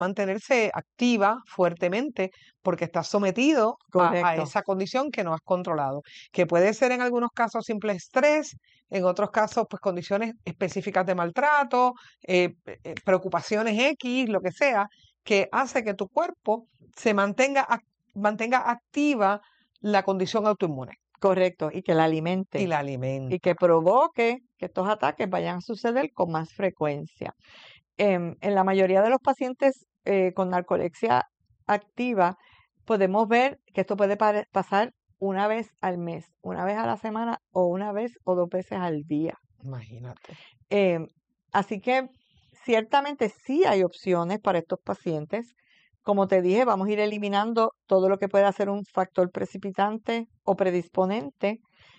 mantenerse activa fuertemente porque estás sometido a Correcto. esa condición que no has controlado, que puede ser en algunos casos simple estrés, en otros casos pues condiciones específicas de maltrato, preocupaciones X, lo que sea, que hace que tu cuerpo se mantenga activa la condición autoinmune Correcto, y que la y alimente la alimenta. y que provoque que estos ataques vayan a suceder con más frecuencia. En la mayoría de los pacientes con narcolepsia activa, podemos ver que esto puede pasar una vez al mes, una vez a la semana o una vez o 2 veces al día. Imagínate. Así que ciertamente sí hay opciones para estos pacientes. Como te dije, vamos a ir eliminando todo lo que pueda ser un factor precipitante o predisponente.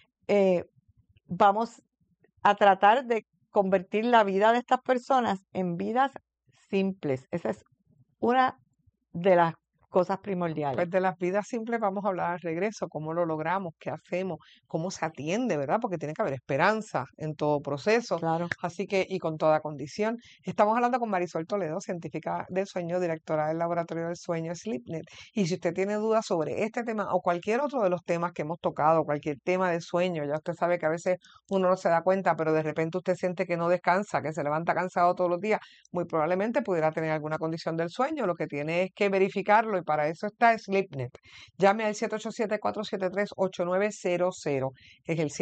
Vamos a tratar de convertir la vida de estas personas en vidas simples. Esa es una de las cosas primordiales. Pues de las vidas simples vamos a hablar al regreso, cómo lo logramos, qué hacemos, cómo se atiende, ¿verdad? Porque tiene que haber esperanza en todo proceso. Claro. Así que, y con toda condición. Estamos hablando con Marisol Toledo, científica del sueño, directora del Laboratorio del Sueño SleepNet. Y si usted tiene dudas sobre este tema o cualquier otro de los temas que hemos tocado, cualquier tema de sueño, ya usted sabe que a veces uno no se da cuenta, pero de repente usted siente que no descansa, que se levanta cansado todos los días, muy probablemente pudiera tener alguna condición del sueño. Lo que tiene es que verificarlo y para eso está SleepNet. Llame al 787-473-8900. Es el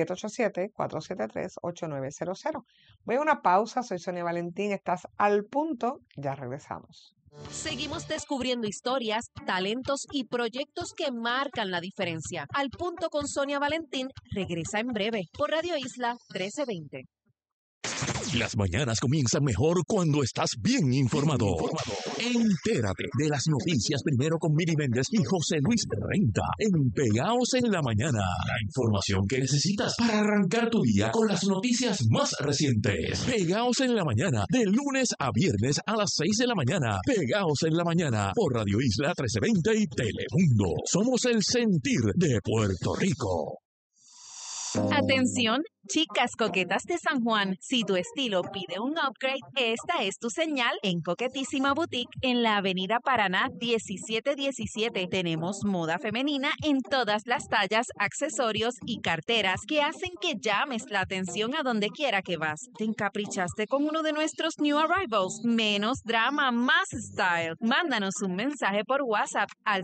787-473-8900. Voy a una pausa. Soy Sonia Valentín. Estás al punto. Ya regresamos. Seguimos descubriendo historias, talentos y proyectos que marcan la diferencia. Al punto con Sonia Valentín regresa en breve por Radio Isla 1320. Las mañanas comienzan mejor cuando estás bien informado. Entérate de las noticias primero con Miri Méndez y José Luis Renta en Pegaos en la Mañana. La información que necesitas para arrancar tu día con las noticias más recientes. Pegaos en la Mañana, de lunes a viernes a las 6 de la mañana. Pegaos en la Mañana por Radio Isla 1320 y Telemundo. Somos el sentir de Puerto Rico. Atención, chicas coquetas de San Juan, si tu estilo pide un upgrade, esta es tu señal en Coquetísima Boutique en la Avenida Paraná 1717. Tenemos moda femenina en todas las tallas, accesorios y carteras que hacen que llames la atención a donde quiera que vas. ¿Te encaprichaste con uno de nuestros new arrivals? Menos drama, más style. Mándanos un mensaje por WhatsApp al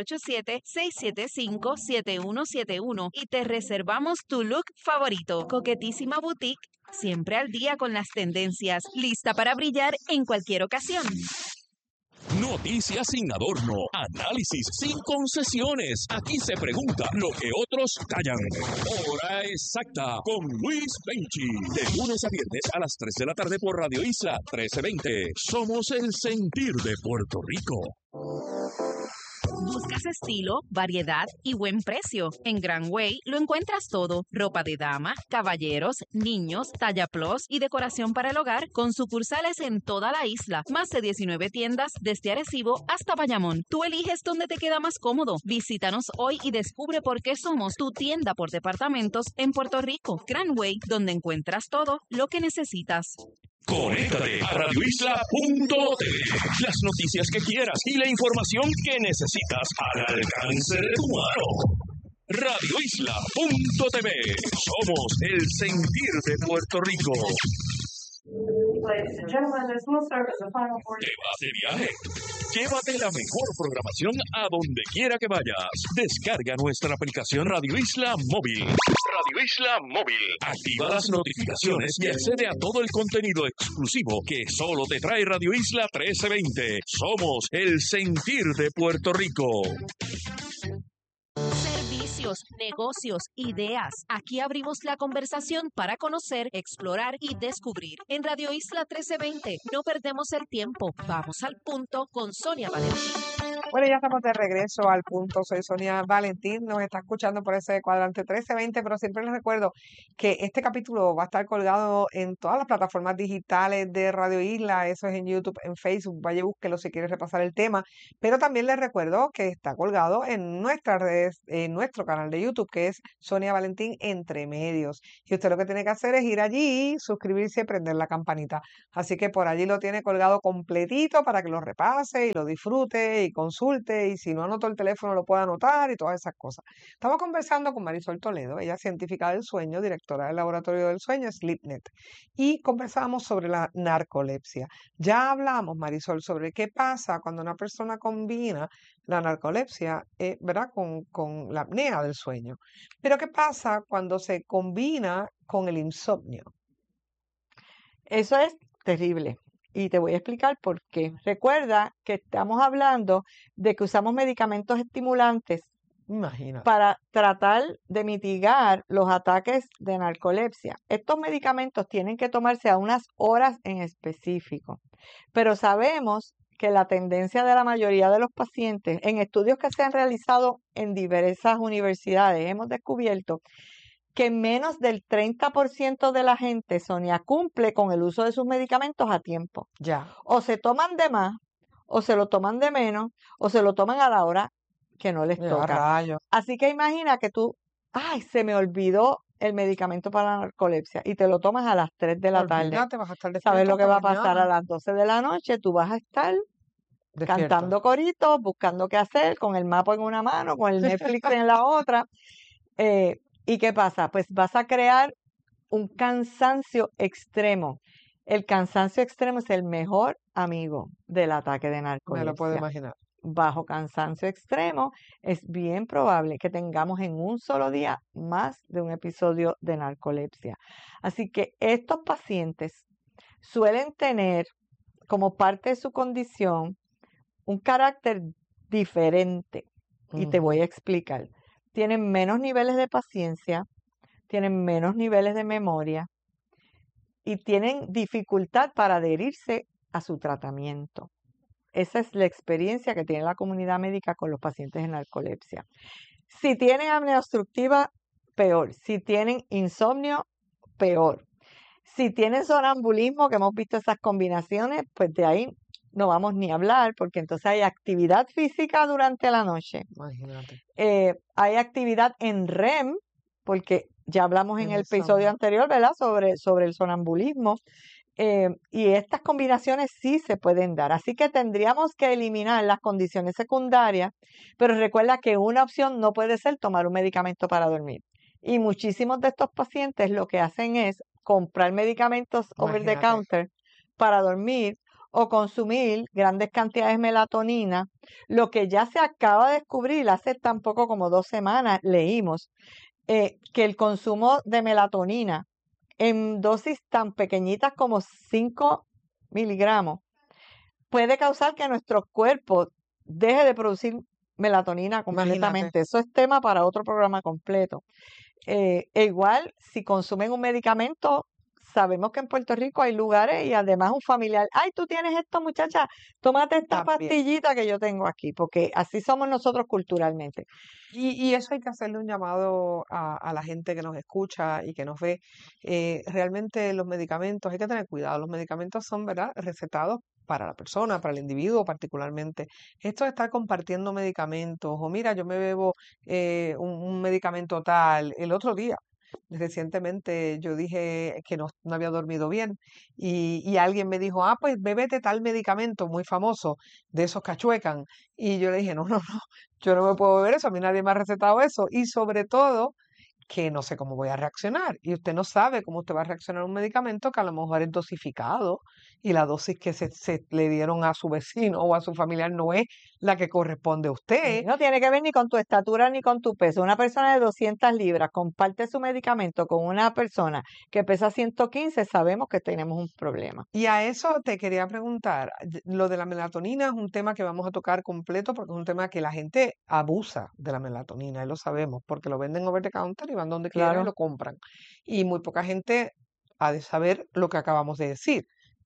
787-675-7171 y te reservamos tu look favorito. Coquetísima Boutique, siempre al día con las tendencias, lista para brillar en cualquier ocasión. Noticias sin adorno, análisis sin concesiones. Aquí se pregunta lo que otros callan. Hora exacta con Luis Benchi. De lunes a viernes a las 3 de la tarde por Radio Isla 1320. Somos el sentir de Puerto Rico. Buscas estilo, variedad y buen precio. En Grand Way lo encuentras todo. Ropa de dama, caballeros, niños, talla plus y decoración para el hogar con sucursales en toda la isla. Más de 19 tiendas desde Arecibo hasta Bayamón. Tú eliges dónde te queda más cómodo. Visítanos hoy y descubre por qué somos tu tienda por departamentos en Puerto Rico. Grand Way, donde encuentras todo lo que necesitas. Conéctate a radioisla.tv. Las noticias que quieras y la información que necesitas al alcance de tu mano. Radioisla.tv. Somos el sentir de Puerto Rico. Ladies and gentlemen, this will serve as a final word. ¿Te vas de viaje? Llévate la mejor programación a donde quiera que vayas. Descarga nuestra aplicación Radio Isla Móvil. Radio Isla Móvil. Activa las notificaciones y accede a todo el contenido exclusivo que solo te trae Radio Isla 1320. Somos el sentir de Puerto Rico. Servicios, negocios, ideas. Aquí abrimos la conversación para conocer, explorar y descubrir. En Radio Isla 1320 no perdemos el tiempo. Vamos al punto con Sonia Valentín. Bueno, ya estamos de regreso al punto. Soy Sonia Valentín, nos está escuchando por ese cuadrante 1320, pero siempre les recuerdo que este capítulo va a estar colgado en todas las plataformas digitales de Radio Isla, eso es en YouTube, en Facebook, vaya y búsquelo si quiere repasar el tema, pero también les recuerdo que está colgado en nuestras redes, en nuestro canal de YouTube, que es Sonia Valentín Entre Medios. Y usted lo que tiene que hacer es ir allí, suscribirse y prender la campanita. Así que por allí lo tiene colgado completito para que lo repase y lo disfrute y consulte, y si no anotó el teléfono lo pueda anotar y todas esas cosas. Estamos conversando con Marisol Toledo, ella es científica del sueño, directora del Laboratorio del Sueño, SleepNet, y conversábamos sobre la narcolepsia. Ya hablamos, Marisol, sobre qué pasa cuando una persona combina la narcolepsia, ¿verdad? Con la apnea del sueño. Pero ¿qué pasa cuando se combina con el insomnio? Eso es terrible. Y te voy a explicar por qué. Recuerda que estamos hablando de que usamos medicamentos estimulantes Imagínate. para tratar de mitigar los ataques de narcolepsia. Estos medicamentos tienen que tomarse a unas horas en específico, pero sabemos que la tendencia de la mayoría de los pacientes, en estudios que se han realizado en diversas universidades, hemos descubierto que menos del 30% de la gente, Sonia, cumple con el uso de sus medicamentos a tiempo. Ya. O se toman de más, o se lo toman de menos, o se lo toman a la hora que no les Ya, toca. rayos. Así que imagina que tú, ay, se me olvidó el medicamento para la narcolepsia y te lo tomas a las 3 de la tarde. Olvídate, vas a estar ¿Sabes despierto lo que hasta va a pasar a mañana. las 12 de la noche? Tú vas a estar Despierto. cantando coritos, buscando qué hacer, con el mapa en una mano, con el Netflix en la otra. ¿Y qué pasa? Pues vas a crear un cansancio extremo. El cansancio extremo es el mejor amigo del ataque de Me lo puedo narcolepsia. imaginar. Bajo cansancio extremo es bien probable que tengamos en un solo día más de un episodio de narcolepsia. Así que estos pacientes suelen tener como parte de su condición un carácter diferente y te voy a explicar. Tienen menos niveles de paciencia, tienen menos niveles de memoria y tienen dificultad para adherirse a su tratamiento. Esa es la experiencia que tiene la comunidad médica con los pacientes en narcolepsia. Si tienen apnea obstructiva, peor. Si tienen insomnio, peor. Si tienen sonambulismo, que hemos visto esas combinaciones, pues de ahí no vamos ni a hablar, porque entonces hay actividad física durante la noche. Imagínate. Hay actividad en REM, porque ya hablamos en el Eso. episodio anterior, ¿verdad? Sobre el sonambulismo. Y estas combinaciones sí se pueden dar. Así que tendríamos que eliminar las condiciones secundarias, pero recuerda que una opción no puede ser tomar un medicamento para dormir. Y muchísimos de estos pacientes lo que hacen es comprar medicamentos over the Imagínate. counter para dormir o consumir grandes cantidades de melatonina, lo que ya se acaba de descubrir hace tan poco como 2 semanas, leímos que el consumo de melatonina en dosis tan pequeñitas como 5 miligramos puede causar que nuestro cuerpo deje de producir melatonina completamente. Imagínate. Eso es tema para otro programa completo. Igual, si consumen un medicamento, sabemos que en Puerto Rico hay lugares y además un familiar, ay, tú tienes esto, muchacha, tómate esta También. pastillita que yo tengo aquí, porque así somos nosotros culturalmente. Y eso hay que hacerle un llamado a la gente que nos escucha y que nos ve. Realmente los medicamentos, hay que tener cuidado. Los medicamentos son, ¿verdad?, recetados para la persona, para el individuo particularmente. Esto de estar compartiendo medicamentos, o mira, yo me bebo un medicamento tal, el otro día. Recientemente yo dije que no había dormido bien y alguien me dijo, ah, pues bébete tal medicamento muy famoso, de esos cachuecan. Y yo le dije, no, yo no me puedo beber eso, a mí nadie me ha recetado eso. Y sobre todo, que no sé cómo voy a reaccionar. Y usted no sabe cómo usted va a reaccionar a un medicamento que a lo mejor es dosificado y la dosis que se le dieron a su vecino o a su familiar no es la que corresponde a usted. No tiene que ver ni con tu estatura ni con tu peso. Una persona de 200 libras comparte su medicamento con una persona que pesa 115, sabemos que tenemos un problema. Y a eso te quería preguntar, lo de la melatonina es un tema que vamos a tocar completo porque es un tema que la gente abusa de la melatonina, y lo sabemos, porque lo venden over the counter y van donde quieran y Claro. lo compran. Y muy poca gente ha de saber lo que acabamos de decir,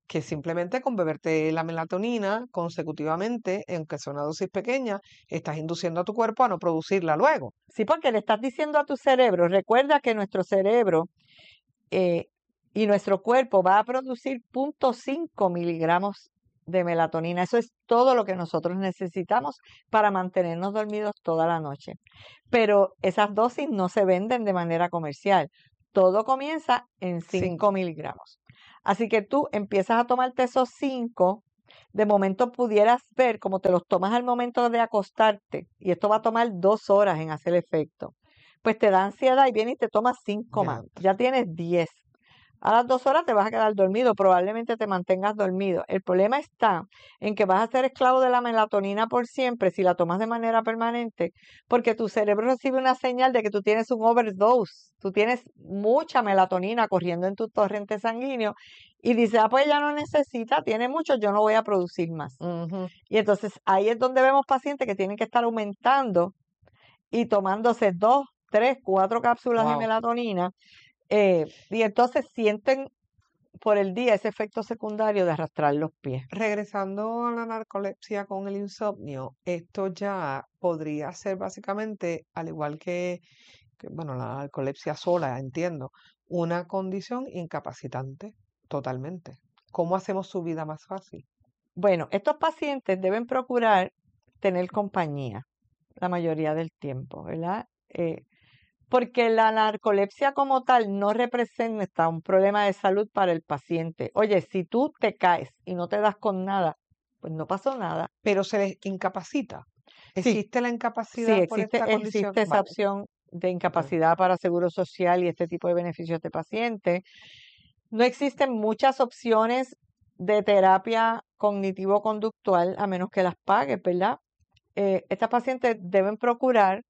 que simplemente con beberte la melatonina consecutivamente, aunque sea una dosis pequeña, estás induciendo a tu cuerpo a no producirla luego. Sí, porque le estás diciendo a tu cerebro, recuerda que nuestro cerebro eh, y nuestro cuerpo va a producir 0.5 miligramos de melatonina. Eso es todo lo que nosotros necesitamos para mantenernos dormidos toda la noche. Pero esas dosis no se venden de manera comercial. Todo comienza en 5 miligramos. Así que tú empiezas a tomarte esos 5. De momento pudieras ver como te los tomas al momento de acostarte, y esto va a tomar 2 horas en hacer efecto. Pues te da ansiedad y vienes y te tomas 5 más. Diantre. Ya tienes 10. A las 2 horas te vas a quedar dormido, probablemente te mantengas dormido. El problema está en que vas a ser esclavo de la melatonina por siempre si la tomas de manera permanente, porque tu cerebro recibe una señal de que tú tienes un overdose, tú tienes mucha melatonina corriendo en tu torrente sanguíneo y dice, pues ya no necesita, tiene mucho, yo no voy a producir más. Ujú. Y entonces ahí es donde vemos pacientes que tienen que estar aumentando y tomándose 2, 3, 4 cápsulas de Wow. melatonina. Y entonces sienten por el día ese efecto secundario de arrastrar los pies. Regresando a la narcolepsia con el insomnio, esto ya podría ser básicamente, al igual bueno, la narcolepsia sola, entiendo, una condición incapacitante, totalmente. ¿Cómo hacemos su vida más fácil? Bueno, estos pacientes deben procurar tener compañía la mayoría del tiempo, ¿verdad? Porque la narcolepsia como tal no representa un problema de salud para el paciente. Oye, si tú te caes y no te das con nada, pues no pasó nada. Pero se les incapacita. Sí, ¿Existe la sí, incapacidad por esta condición? existe esa Vale. opción de Ok. incapacidad para seguro social y este tipo de beneficios de paciente. No existen muchas opciones de terapia cognitivo-conductual a menos que las pagues, ¿verdad? Estas pacientes deben procurar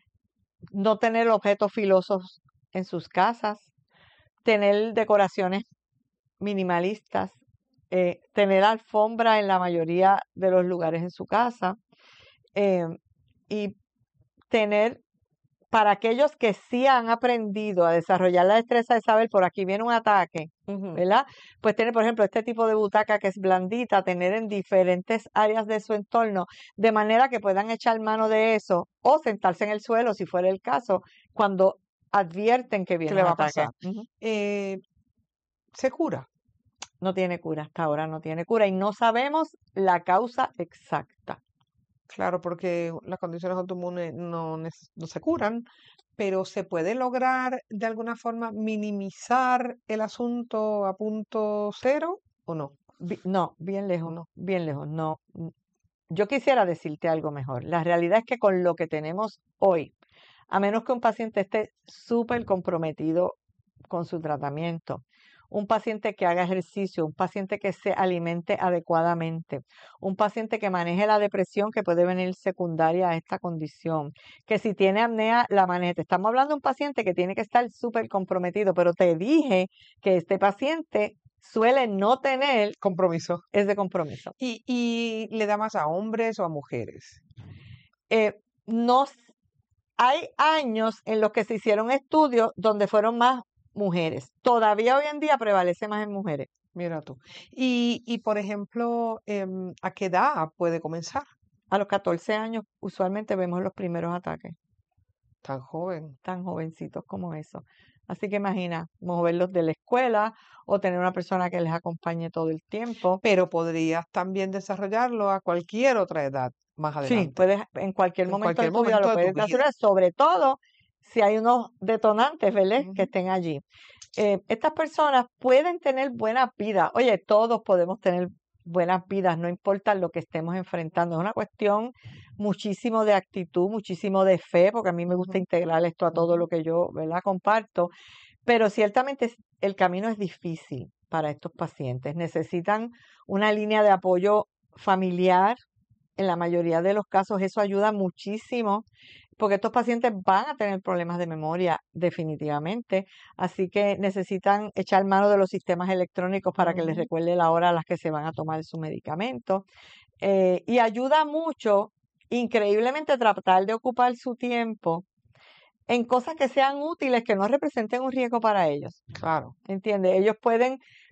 no tener objetos filosos en sus casas, tener decoraciones minimalistas, tener alfombra en la mayoría de los lugares en su casa eh, y tener, para aquellos que sí han aprendido a desarrollar la destreza de saber por aquí viene un ataque, Ujú. ¿verdad? Pues tener, por ejemplo, este tipo de butaca que es blandita, tener en diferentes áreas de su entorno, de manera que puedan echar mano de eso o sentarse en el suelo, si fuera el caso, cuando advierten que ¿Qué viene le un va a ataque. pasar? ¿Se cura? No tiene cura, hasta ahora no tiene cura y no sabemos la causa exacta. Claro, porque las condiciones autoinmunes no se curan, pero se puede lograr de alguna forma minimizar el asunto a punto cero o no. No, bien lejos, No. bien lejos, no. Yo quisiera decirte algo mejor. La realidad es que con lo que tenemos hoy, a menos que un paciente esté súper comprometido con su tratamiento, un paciente que haga ejercicio, un paciente que se alimente adecuadamente, un paciente que maneje la depresión que puede venir secundaria a esta condición, que si tiene apnea la maneje. Te estamos hablando de un paciente que tiene que estar súper comprometido, pero te dije que este paciente suele no tener Compromiso. ese compromiso. ¿Y le da más a hombres o a mujeres? No, hay años en los que se hicieron estudios donde fueron más mujeres. Todavía hoy en día prevalece más en mujeres. Mira tú. Y por ejemplo, ¿a qué edad puede comenzar? A los 14 años usualmente vemos los primeros ataques, Tan joven. tan jovencitos como eso. Así que imagina, moverlos de la escuela o tener una persona que les acompañe todo el tiempo. Pero podrías también desarrollarlo a cualquier otra edad más Sí, adelante. puedes en cualquier En momento de cualquier tu vida lo momento de tu puedes vida. desarrollar, sobre todo si hay unos detonantes, ¿verdad? Que Ujú. estén allí. Estas personas pueden tener buenas vidas. Oye, todos podemos tener buenas vidas, no importa lo que estemos enfrentando. Es una cuestión muchísimo de actitud, muchísimo de fe, porque a mí me gusta Ujú. integrar esto a todo Ujú. lo que yo, ¿verdad? Comparto. Pero ciertamente el camino es difícil para estos pacientes. Necesitan una línea de apoyo familiar. En la mayoría de los casos eso ayuda muchísimo porque estos pacientes van a tener problemas de memoria definitivamente, así que necesitan echar mano de los sistemas electrónicos para que les Ujú. recuerde la hora a las que se van a tomar su medicamento. Y ayuda mucho, increíblemente, tratar de ocupar su tiempo en cosas que sean útiles, que no representen un riesgo para ellos. Claro. ¿Entiendes? Ellos pueden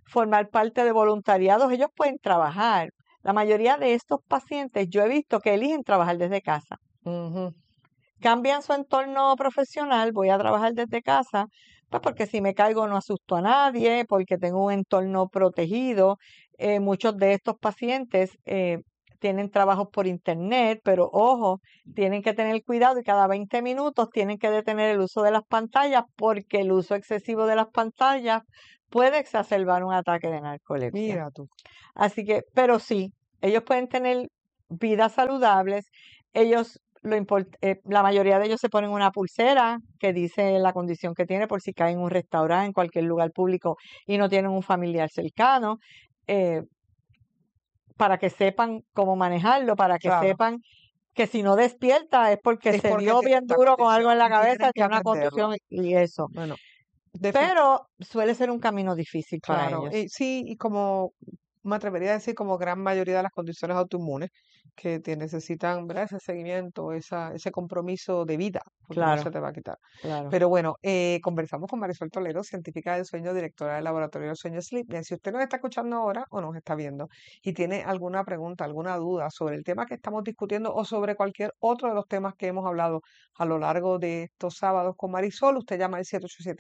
formar parte de voluntariados, ellos pueden trabajar. La mayoría de estos pacientes yo he visto que eligen trabajar desde casa. Ujú. Cambian su entorno profesional, voy a trabajar desde casa, pues porque si me caigo no asusto a nadie, porque tengo un entorno protegido. Muchos de estos pacientes tienen trabajos por internet, pero ojo, tienen que tener cuidado y cada 20 minutos tienen que detener el uso de las pantallas porque el uso excesivo de las pantallas puede exacerbar un ataque de narcolepsia. Mira tú. Así que, pero sí, ellos pueden tener vidas saludables. Ellos, la mayoría de ellos se ponen una pulsera que dice la condición que tiene por si cae en un restaurante, en cualquier lugar público y no tienen un familiar cercano, eh, para que sepan cómo manejarlo, para que Claro. sepan que si no despierta es porque Es se porque dio tiene bien esta duro con condición algo en la y cabeza, tienen que tiene una atenderlo. contusión y eso. Bueno, Pero suele ser un camino difícil para claro, ellos. sí, y como me atrevería a decir, como gran mayoría de las condiciones autoinmunes que te necesitan, ¿verdad? Ese seguimiento, ese compromiso de vida, porque no Claro, se te va a quitar. claro. Pero bueno, conversamos con Marisol Toledo, científica del sueño, directora del laboratorio del sueño Sleepnet. Si usted nos está escuchando ahora o nos está viendo y tiene alguna pregunta, alguna duda sobre el tema que estamos discutiendo o sobre cualquier otro de los temas que hemos hablado a lo largo de estos sábados con Marisol, usted llama al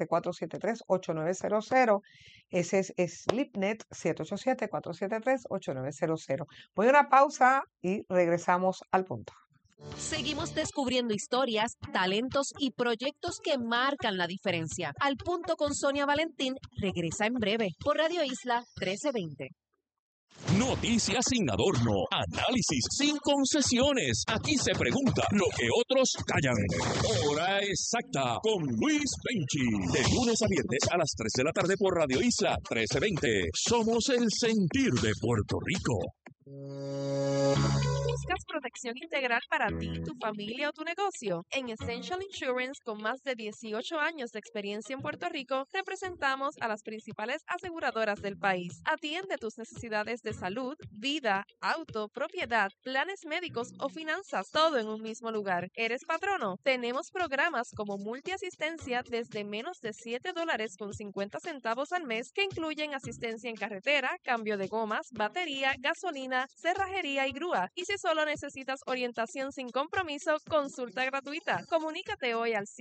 787-473-8900. Ese es Sleepnet, 787-473-8900. Voy a una pausa y regresamos al punto. Seguimos descubriendo historias, talentos y proyectos que marcan la diferencia. Al punto con Sonia Valentín regresa en breve por Radio Isla 1320. Noticias sin adorno, análisis sin concesiones. Aquí se pregunta lo que otros callan. Hora exacta con Luis Penchi. De lunes a viernes a las 3 de la tarde por Radio Isla 1320. Somos el sentir de Puerto Rico. ¿Buscas protección integral para ti, tu familia o tu negocio? En Essential Insurance, con más de 18 años de experiencia en Puerto Rico, representamos a las principales aseguradoras del país. Atiende tus necesidades de salud, vida, auto, propiedad, planes médicos o finanzas, todo en un mismo lugar. ¿Eres patrono? Tenemos programas como multiasistencia desde menos de $7.50 al mes que incluyen asistencia en carretera, cambio de gomas, batería, gasolina, cerrajería y grúa. Y si solo necesitas orientación sin compromiso, consulta gratuita. Comunícate hoy al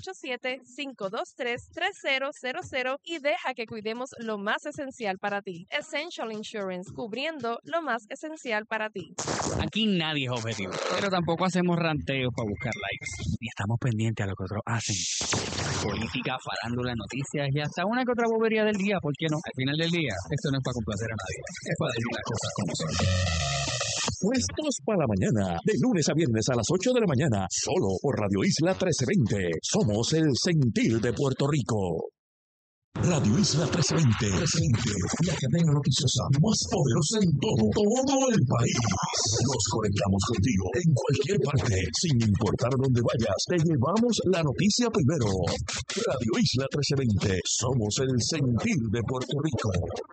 787-523-3000 y deja que cuidemos lo más esencial para ti. Essential Insurance, cubriendo lo más esencial para ti. Aquí nadie es objetivo, pero tampoco hacemos ranteos para buscar likes. Ni estamos pendientes a lo que otros hacen. Política, farándula, noticias y hasta una que otra bobería del día, ¿por qué no? Al final del día, esto no es para complacer a nadie, es para decir las cosas como son. Puestos para la mañana, de lunes a viernes a las 8 de la mañana, solo por Radio Isla 1320. Somos el sentir de Puerto Rico. Radio Isla 1320, la cadena noticiosa más poderosa en todo el país. Nos conectamos contigo en cualquier parte, sin importar dónde vayas, te llevamos la noticia primero. Radio Isla 1320, somos el sentir de Puerto Rico.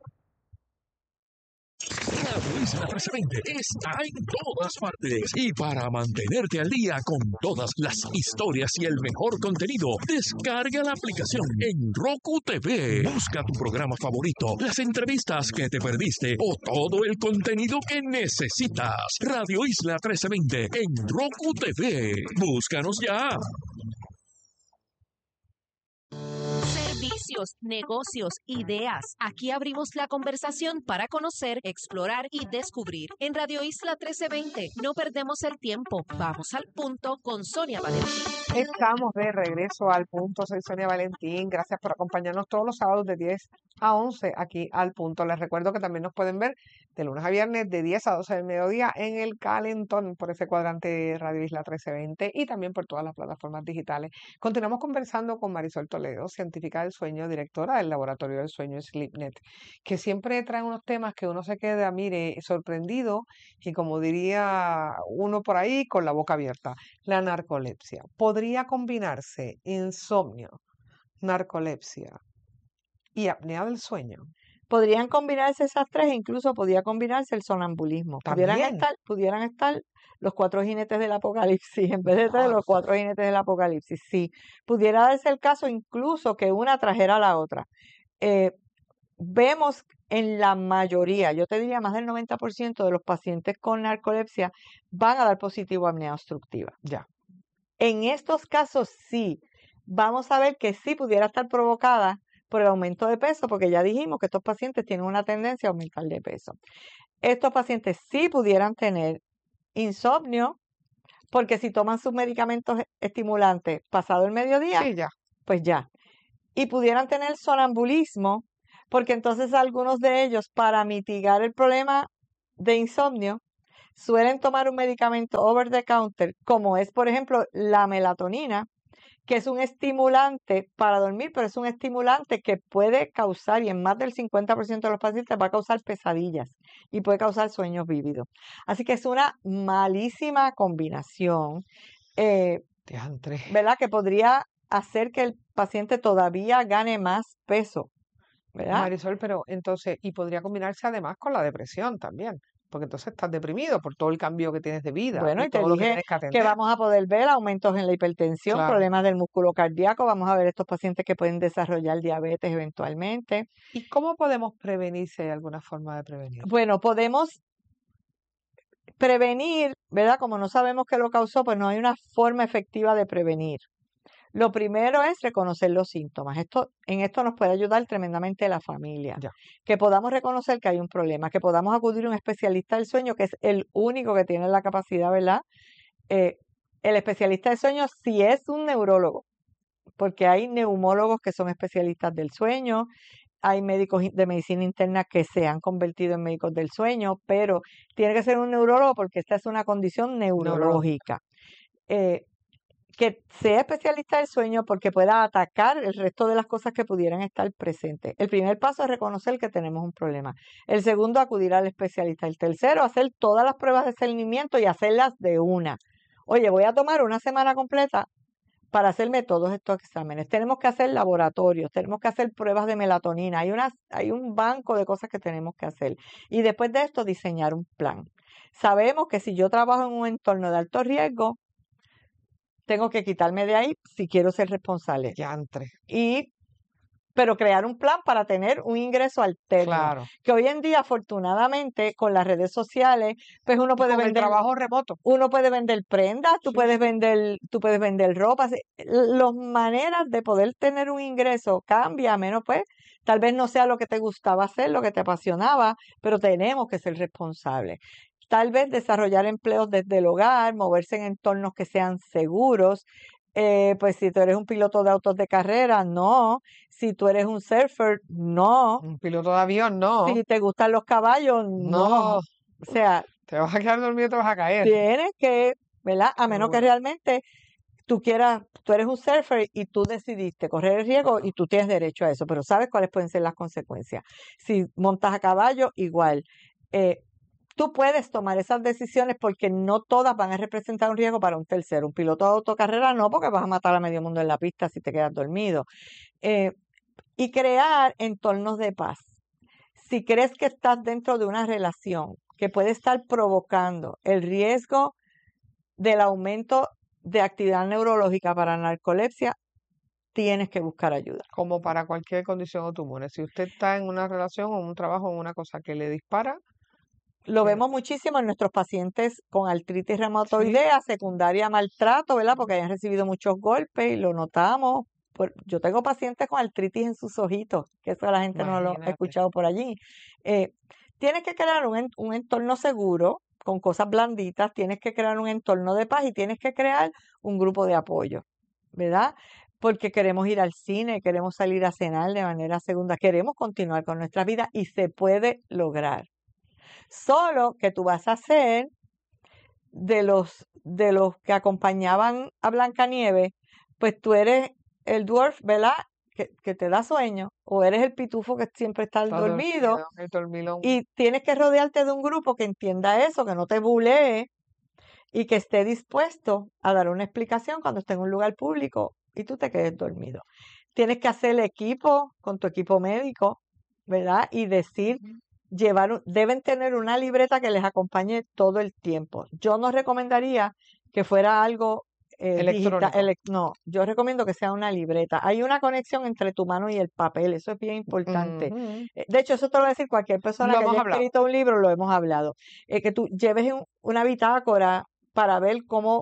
Radio Isla 1320 está en todas partes y para mantenerte al día con todas las historias y el mejor contenido, descarga la aplicación en Roku TV. Busca tu programa favorito, las entrevistas que te perdiste o todo el contenido que necesitas. Radio Isla 1320 en Roku TV. Búscanos ya. Servicios, negocios, ideas. Aquí abrimos la conversación para conocer, explorar y descubrir. En Radio Isla 1320 no perdemos el tiempo. Vamos al punto con Sonia Valentín. Estamos de regreso al punto. Soy Sonia Valentín. Gracias por acompañarnos todos los sábados de 10 a 11 aquí al punto. Les recuerdo que también nos pueden ver de lunes a viernes de 10 a 12 del mediodía en el Calentón por ese cuadrante de Radio Isla 1320 y también por todas las plataformas digitales. Continuamos conversando con Marisol Toledo, científica del sueño, directora del laboratorio del sueño Sleepnet, que siempre trae unos temas que uno se queda, mire, sorprendido y como diría uno por ahí, con la boca abierta. La narcolepsia. ¿Podría combinarse insomnio, narcolepsia y apnea del sueño? Podrían combinarse esas tres e incluso podría combinarse el sonambulismo. Pudieran También. estar los cuatro jinetes del apocalipsis, en vez de tres, los cuatro jinetes del apocalipsis. Sí, pudiera darse el caso incluso que una trajera a la otra. Vemos en la mayoría, yo te diría más del 90% de los pacientes con narcolepsia van a dar positivo a apnea obstructiva. Ya. En estos casos sí, vamos a ver que sí pudiera estar provocada por el aumento de peso, porque ya dijimos que estos pacientes tienen una tendencia a aumentar de peso. Estos pacientes sí pudieran tener insomnio, porque si toman sus medicamentos estimulantes pasado el mediodía, Sí, ya. pues ya. Y pudieran tener sonambulismo, porque entonces algunos de ellos, para mitigar el problema de insomnio, suelen tomar un medicamento over the counter, como es, por ejemplo, la melatonina, que es un estimulante para dormir, pero es un estimulante que puede causar, y en más del 50% de los pacientes va a causar pesadillas y puede causar sueños vívidos. Así que es una malísima combinación, Diantre. ¿verdad? Que podría hacer que el paciente todavía gane más peso, ¿verdad? Marisol, pero entonces, y podría combinarse además con la depresión también, porque entonces estás deprimido por todo el cambio que tienes de vida Bueno, y y te todo lo que dije tienes que que atender. vamos a poder ver aumentos en la hipertensión, Claro. problemas del músculo cardíaco, vamos a ver estos pacientes que pueden desarrollar diabetes eventualmente. ¿Y cómo podemos prevenir si hay alguna forma de prevenir? Bueno, podemos prevenir, ¿verdad? Como no sabemos qué lo causó, pues no hay una forma efectiva de prevenir. Lo primero es reconocer los síntomas. En esto nos puede ayudar tremendamente la familia. Ya. Que podamos reconocer que hay un problema, que podamos acudir a un especialista del sueño, que es el único que tiene la capacidad, ¿verdad? El especialista del sueño si es un neurólogo, porque hay neumólogos que son especialistas del sueño, hay médicos de medicina interna que se han convertido en médicos del sueño, pero tiene que ser un neurólogo porque esta es una condición neurológica. Que sea especialista del sueño porque pueda atacar el resto de las cosas que pudieran estar presentes. El primer paso es reconocer que tenemos un problema. El segundo, acudir al especialista. El tercero, hacer todas las pruebas de discernimiento y hacerlas de una. Oye, voy a tomar una semana completa para hacerme todos estos exámenes. Tenemos que hacer laboratorios, tenemos que hacer pruebas de melatonina. Hay un banco de cosas que tenemos que hacer. Y después de esto, diseñar un plan. Sabemos que si yo trabajo en un entorno de alto riesgo, tengo que quitarme de ahí si quiero ser responsable. Diantre. Pero crear un plan para tener un ingreso alterno. Claro. Que hoy en día, afortunadamente, con las redes sociales, pues uno Y puede con el vender, trabajo remoto. uno puede vender prendas, tú Sí, puedes vender ropa. Las maneras de poder tener un ingreso cambia, a menos pues, tal vez no sea lo que te gustaba hacer, lo que te apasionaba, pero tenemos que ser responsables. Tal vez desarrollar empleos desde el hogar, moverse en entornos que sean seguros. Pues si tú eres un piloto de autos de carrera, no. Si tú eres un surfer, no. Un piloto de avión, no. Si te gustan los caballos, no. No. O sea, Te vas a quedar dormido y te vas a caer. tienes que, ¿verdad? A Pero menos que bueno. realmente tú eres un surfer y tú decidiste correr el riesgo y tú tienes derecho a eso, pero sabes cuáles pueden ser las consecuencias. Si montas a caballo, igual. Tú puedes tomar esas decisiones porque no todas van a representar un riesgo para un tercero. Un piloto de autocarrera no, porque vas a matar a medio mundo en la pista si te quedas dormido. Y crear entornos de paz. Si crees que estás dentro de una relación que puede estar provocando el riesgo del aumento de actividad neurológica para narcolepsia, tienes que buscar ayuda. Como para cualquier condición autoinmune. Si usted está en una relación o un trabajo o una cosa que le dispara, Lo que- vemos muchísimo en nuestros pacientes con artritis reumatoidea, secundaria maltrato, ¿verdad? Porque hayan recibido muchos golpes y lo notamos. Yo tengo pacientes con artritis en sus ojitos, que eso la gente no lo ha imagínate. escuchado por allí. Tienes que crear un entorno seguro, con cosas blanditas, tienes que crear un entorno de paz y tienes que crear un grupo de apoyo, ¿verdad? Porque queremos ir al cine, queremos salir a cenar de manera segunda, queremos continuar con nuestra vida y se puede lograr. Solo que tú vas a ser de los que acompañaban a Blancanieves, pues tú eres el dwarf, ¿verdad? Que te da sueño, o eres el pitufo que siempre está Está dormido, el dormilón. y tienes que rodearte de un grupo que entienda eso, que no te bulee y que esté dispuesto a dar una explicación cuando esté en un lugar público y tú te quedes dormido. Tienes que hacer el equipo con tu equipo médico, ¿verdad? Y decir, deben tener una libreta que les acompañe todo el tiempo. Yo no recomendaría que fuera algo Electrónico. no, yo recomiendo que sea una libreta. Hay una conexión entre tu mano y el papel, eso es bien importante. Ujú. De hecho, eso te lo va a decir cualquier persona Lo que hemos haya hablado. escrito un libro, lo hemos hablado. Que tú lleves una bitácora para ver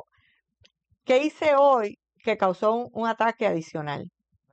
qué hice hoy que causó un ataque adicional.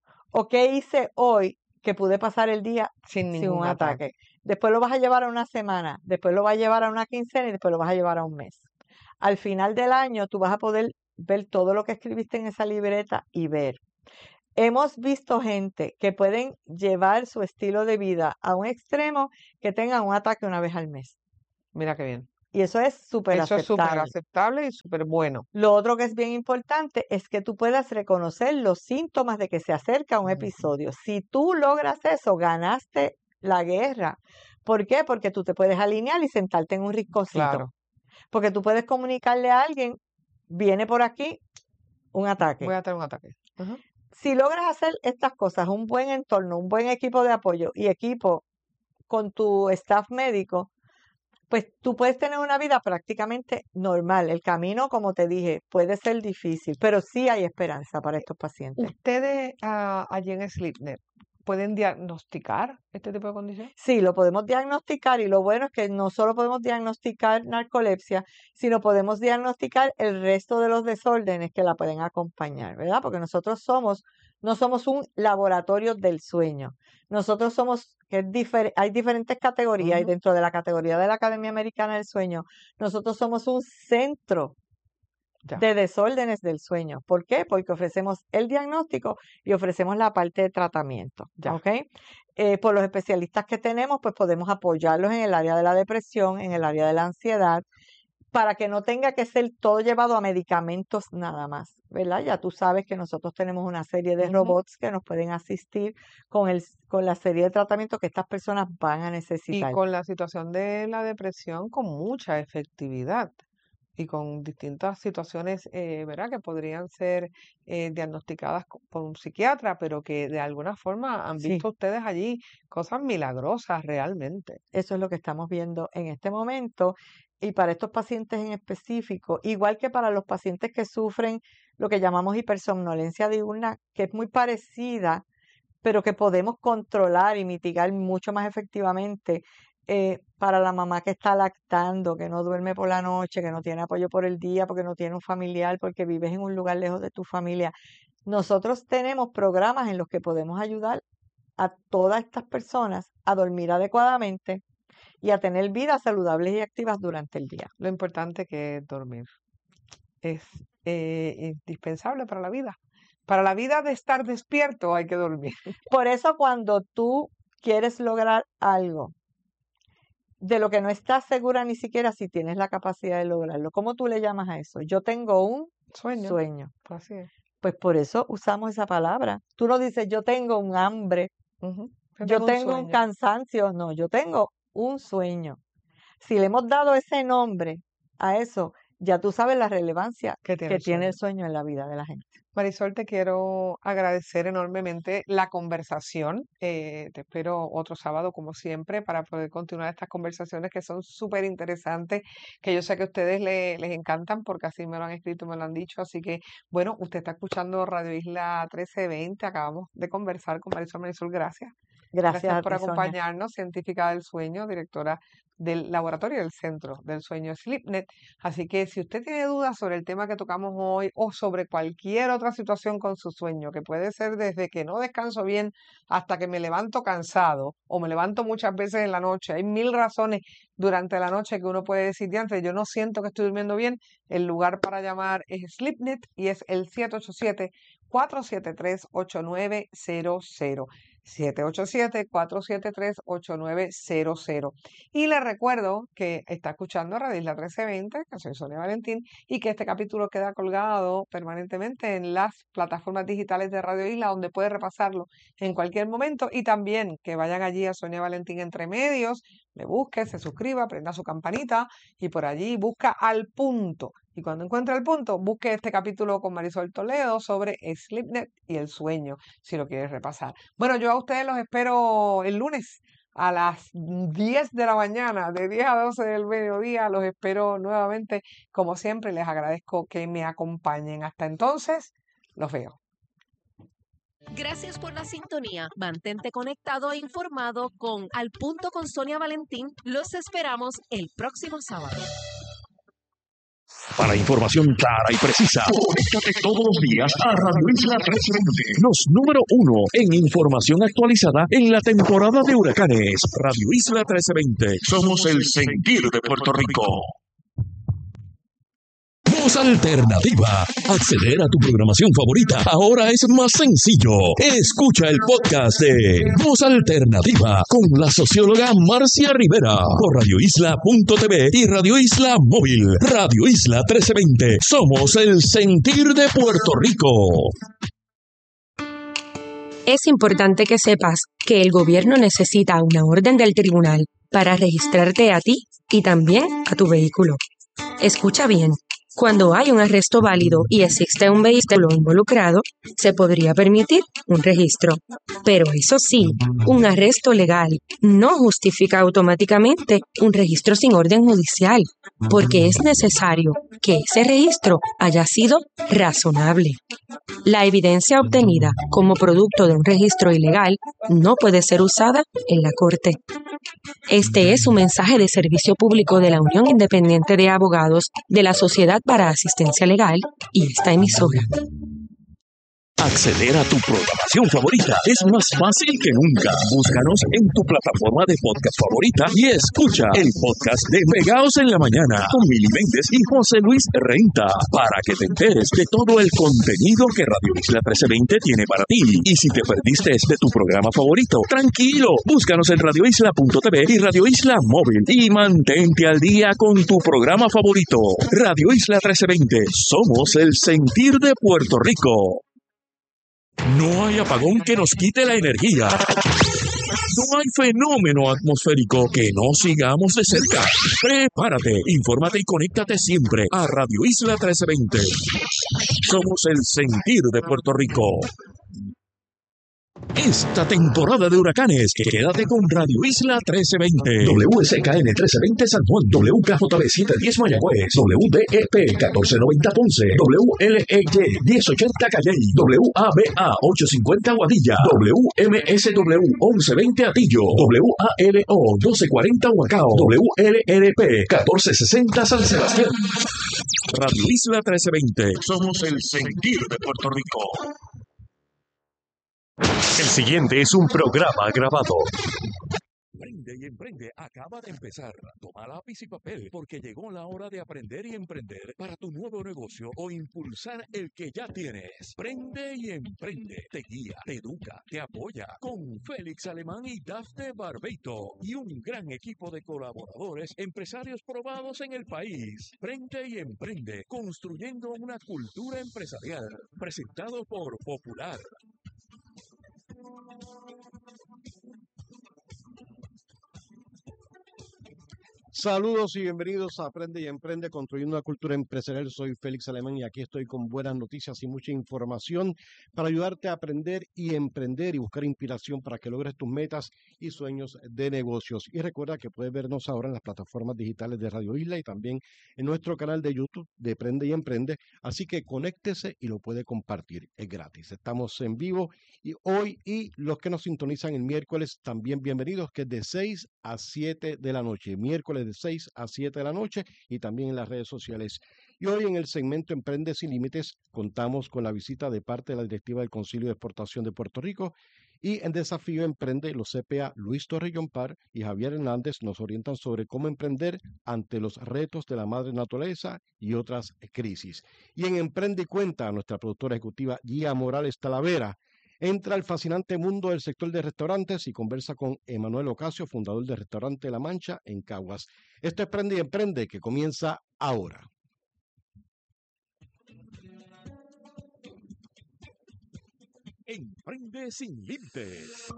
O qué hice hoy que pude pasar el día Sin sin ningún un ataque. ataque. Después lo vas a llevar a una semana, después lo vas a llevar a una quincena y después lo vas a llevar a un mes. Al final del año tú vas a poder ver todo lo que escribiste en esa libreta y ver. Hemos visto gente que pueden llevar su estilo de vida a un extremo que tengan un ataque una vez al mes. Mira qué bien. Y eso es súper Eso es súper aceptable. aceptable y súper bueno. Lo otro que es bien importante es que tú puedas reconocer los síntomas de que se acerca un Ujú. episodio. Si tú logras eso, ganaste la guerra. ¿Por qué? Porque tú te puedes alinear y sentarte en un rinconcito. Claro. Porque tú puedes comunicarle a alguien, viene por aquí un ataque. Voy a tener un ataque. Ujú. Si logras hacer estas cosas, un buen entorno, un buen equipo de apoyo y equipo con tu staff médico, pues tú puedes tener una vida prácticamente normal. El camino, como te dije, puede ser difícil, pero sí hay esperanza para estos pacientes. ¿Ustedes allí en SleepNet pueden diagnosticar este tipo de condición? Sí, lo podemos diagnosticar y lo bueno es que no solo podemos diagnosticar narcolepsia, sino podemos diagnosticar el resto de los desórdenes que la pueden acompañar, ¿verdad? Porque nosotros no somos un laboratorio del sueño. Nosotros somos, hay diferentes categorías y Ujú. dentro de la categoría de la Academia Americana del Sueño, nosotros somos un centro Ya. de desórdenes del sueño. ¿Por qué? Porque ofrecemos el diagnóstico y ofrecemos la parte de tratamiento. Ya. ¿Ok? Por los especialistas que tenemos, pues podemos apoyarlos en el área de la depresión, en el área de la ansiedad, para que no tenga que ser todo llevado a medicamentos nada más, ¿verdad? Ya tú sabes que nosotros tenemos una serie de Ujú. robots que nos pueden asistir con la serie de tratamientos que estas personas van a Y necesitar. con la situación de la depresión con mucha efectividad y con distintas situaciones, ¿verdad? Que podrían ser diagnosticadas por un psiquiatra, pero que de alguna forma han Sí. visto ustedes allí cosas milagrosas realmente. Eso es lo que estamos viendo en este momento. Y para estos pacientes en específico, igual que para los pacientes que sufren lo que llamamos hipersomnolencia diurna, que es muy parecida, pero que podemos controlar y mitigar mucho más efectivamente, para la mamá que está lactando, que no duerme por la noche, que no tiene apoyo por el día, porque no tiene un familiar, porque vives en un lugar lejos de tu familia. Nosotros tenemos programas en los que podemos ayudar a todas estas personas a dormir adecuadamente y a tener vidas saludables y activas durante el día. Lo importante que es dormir es indispensable para la vida. Para la vida de estar despierto hay que dormir. Por eso cuando tú quieres lograr algo de lo que no estás segura ni siquiera si tienes la capacidad de lograrlo, ¿cómo tú le llamas a eso? Yo tengo un Sueño, sueño. así es. Pues por eso usamos esa palabra. Tú no dices yo tengo un hambre, Ujú. Yo yo tengo un tengo un sueño. cansancio, no, yo tengo un sueño. Si le hemos dado ese nombre a eso, ya tú sabes la relevancia Que tiene que el tiene sueño. el sueño en la vida de la gente. Marisol, te quiero agradecer enormemente la conversación. Te espero otro sábado, como siempre, para poder continuar estas conversaciones que son súper interesantes, que yo sé que a ustedes les encantan porque así me lo han escrito, me lo han dicho. Así que, bueno, usted está escuchando Radio Isla 1320. Acabamos de conversar con Marisol. Marisol, gracias. Gracias Gracias a por ti, Sonia. acompañarnos, científica del sueño, directora del laboratorio del Centro del Sueño SleepNet. Así que si usted tiene dudas sobre el tema que tocamos hoy o sobre cualquier otra situación con su sueño, que puede ser desde que no descanso bien hasta que me levanto cansado o me levanto muchas veces en la noche, hay mil razones durante la noche que uno puede decir, diantre, yo no siento que estoy durmiendo bien, el lugar para llamar es SleepNet y es el 787-473-8900. 787-473-8900. Y le recuerdo que está escuchando Radio Isla 1320, que soy Sonia Valentín, y que este capítulo queda colgado permanentemente en las plataformas digitales de Radio Isla, donde puede repasarlo en cualquier momento. Y también que vayan allí a Sonia Valentín Entre Medios, me busque, se suscriba, prenda su campanita y por allí busca Al Punto. Y cuando encuentre el punto, busque este capítulo con Marisol Toledo sobre SleepNet y el sueño, si lo quieres repasar. Bueno, yo a ustedes los espero el lunes a las 10 de la mañana, de 10 a 12 del mediodía. Los espero nuevamente. Como siempre, les agradezco que me acompañen. Hasta entonces, los veo. Gracias por la sintonía. Mantente conectado e informado con Al Punto con Sonia Valentín. Los esperamos el próximo sábado. Para información clara y precisa, conéctate todos los días a Radio Isla 1320, los número 1 en información actualizada en la temporada de huracanes. Radio Isla 1320, somos el sentir de Puerto Rico. Voz Alternativa. Acceder a tu programación favorita ahora es más sencillo. Escucha el podcast de Voz Alternativa con la socióloga Marcia Rivera por radioisla.tv y Radio Isla Móvil. Radio Isla 1320. Somos el sentir de Puerto Rico. Es importante que sepas que el gobierno necesita una orden del tribunal para registrarte a ti y también a tu vehículo. Escucha bien. Cuando hay un arresto válido y existe un vehículo involucrado, se podría permitir un registro. Pero eso sí, un arresto legal no justifica automáticamente un registro sin orden judicial, porque es necesario que ese registro haya sido razonable. La evidencia obtenida como producto de un registro ilegal no puede ser usada en la corte. Este es un mensaje de servicio público de la Unión Independiente de Abogados de la Sociedad para Asistencia Legal y esta emisora. Acceder a tu programación favorita es más fácil que nunca. Búscanos en tu plataforma de podcast favorita y escucha el podcast de Pegaos en la Mañana con Mili Méndez y José Luis Renta para que te enteres de todo el contenido que Radio Isla 1320 tiene para ti. Y si te perdiste de tu programa favorito, tranquilo, búscanos en radioisla.tv y Radio Isla Móvil y mantente al día con tu programa favorito. Radio Isla 1320, somos el sentir de Puerto Rico. No hay apagón que nos quite la energía. No hay fenómeno atmosférico que no sigamos de cerca. Prepárate, infórmate y conéctate siempre a Radio Isla 1320. Somos el sentir de Puerto Rico. Esta temporada de huracanes, quédate con Radio Isla 1320. WSKN 1320 San Juan, WKJB 710 Mayagüez, WDEP 1490 Ponce, WLEY 1080 Calley, WABA 850 Guadilla, WMSW 1120 Atillo, WALO 1240 Huacao, WLRP 1460 San Sebastián. Radio Isla 1320, somos el sentir de Puerto Rico. El siguiente es un programa grabado. Aprende y emprende acaba de empezar. Toma lápiz y papel porque llegó la hora de aprender y emprender para tu nuevo negocio o impulsar el que ya tienes. Prende y emprende. Te guía, te educa, te apoya con Félix Alemán y Dafne Barbeito y un gran equipo de colaboradores, empresarios probados en el país. Prende y emprende construyendo una cultura empresarial. Presentado por Popular. Saludos y bienvenidos a Aprende y Emprende, construyendo una cultura empresarial. Soy Félix Alemán y aquí estoy con buenas noticias y mucha información para ayudarte a aprender y emprender y buscar inspiración para que logres tus metas y sueños de negocios. Y recuerda que puedes vernos ahora en las plataformas digitales de Radio Isla y también en nuestro canal de YouTube de Aprende y Emprende. Así que conéctese y lo puede compartir. Es gratis. Estamos en vivo y hoy, y los que nos sintonizan el miércoles también bienvenidos, que es de 6 a 7 de la noche. Miércoles de 6 a 7 de la noche y también en las redes sociales. Y hoy en el segmento Emprende Sin Límites contamos con la visita de parte de la directiva del Concilio de Exportación de Puerto Rico, y en Desafío Emprende los CPA Luis Torrellón-Par y Javier Hernández nos orientan sobre cómo emprender ante los retos de la madre naturaleza y otras crisis. Y en Emprende y Cuenta, nuestra productora ejecutiva Gia Morales Talavera entra al fascinante mundo del sector de restaurantes y conversa con Emanuel Ocasio, fundador del restaurante La Mancha en Caguas. Esto es Prende y Emprende, que comienza ahora. Emprende Sin Límites.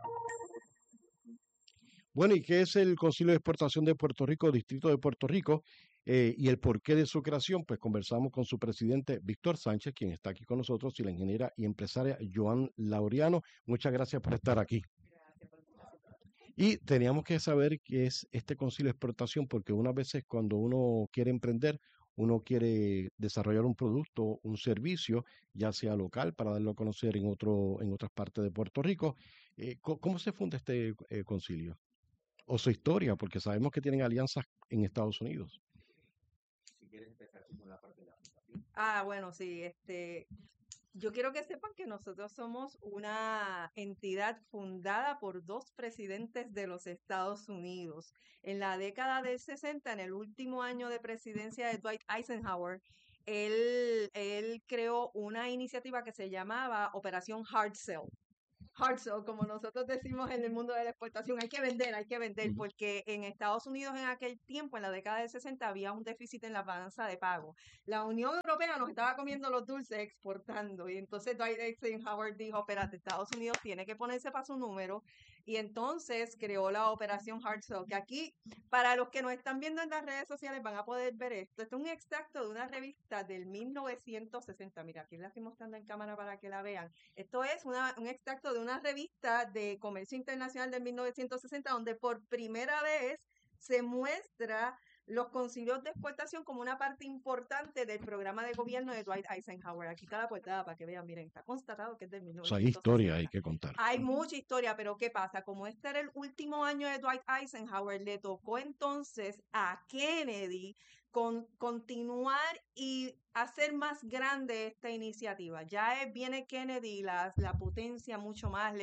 Bueno, ¿y qué es el Concilio de Exportación de Puerto Rico, Distrito de Puerto Rico? Y el porqué de su creación, pues conversamos con su presidente Víctor Sánchez, quien está aquí con nosotros, y la ingeniera y empresaria Joan Laureano. Muchas gracias por estar aquí. Y teníamos que saber qué es este concilio de exportación, porque unas veces cuando uno quiere emprender, uno quiere desarrollar un producto, un servicio, ya sea local, para darlo a conocer en otras partes de Puerto Rico. ¿Cómo se funda este concilio? O su historia, porque sabemos que tienen alianzas en Estados Unidos. Bueno, sí, yo quiero que sepan que nosotros somos una entidad fundada por dos presidentes de los Estados Unidos. En la década del 60, en el último año de presidencia de Dwight Eisenhower, él creó una iniciativa que se llamaba Operación Hard Sell. Hard sell, como nosotros decimos en el mundo de la exportación, hay que vender, Ujú. porque en Estados Unidos en aquel tiempo, en la década del 60, había un déficit en la balanza de pago. La Unión Europea nos estaba comiendo los dulces exportando, y entonces Dwight Eisenhower dijo, espérate, Estados Unidos tiene que ponerse para su número, y entonces creó la operación Hard Sell, que aquí, para los que nos están viendo en las redes sociales, van a poder ver esto. Esto es un extracto de una revista del 1960. Mira, aquí la estoy mostrando en cámara para que la vean. Esto es un extracto de una revista de comercio internacional de 1960, donde por primera vez se muestra los concilios de exportación como una parte importante del programa de gobierno de Dwight Eisenhower. Aquí está la portada para que vean, miren, está constatado que es del O sea, hay historia, hay 1960. que contar. Hay mucha historia, pero ¿qué pasa? Como este era el último año de Dwight Eisenhower, le tocó entonces a Kennedy continuar y hacer más grande esta iniciativa. Ya viene Kennedy y la potencia mucho más,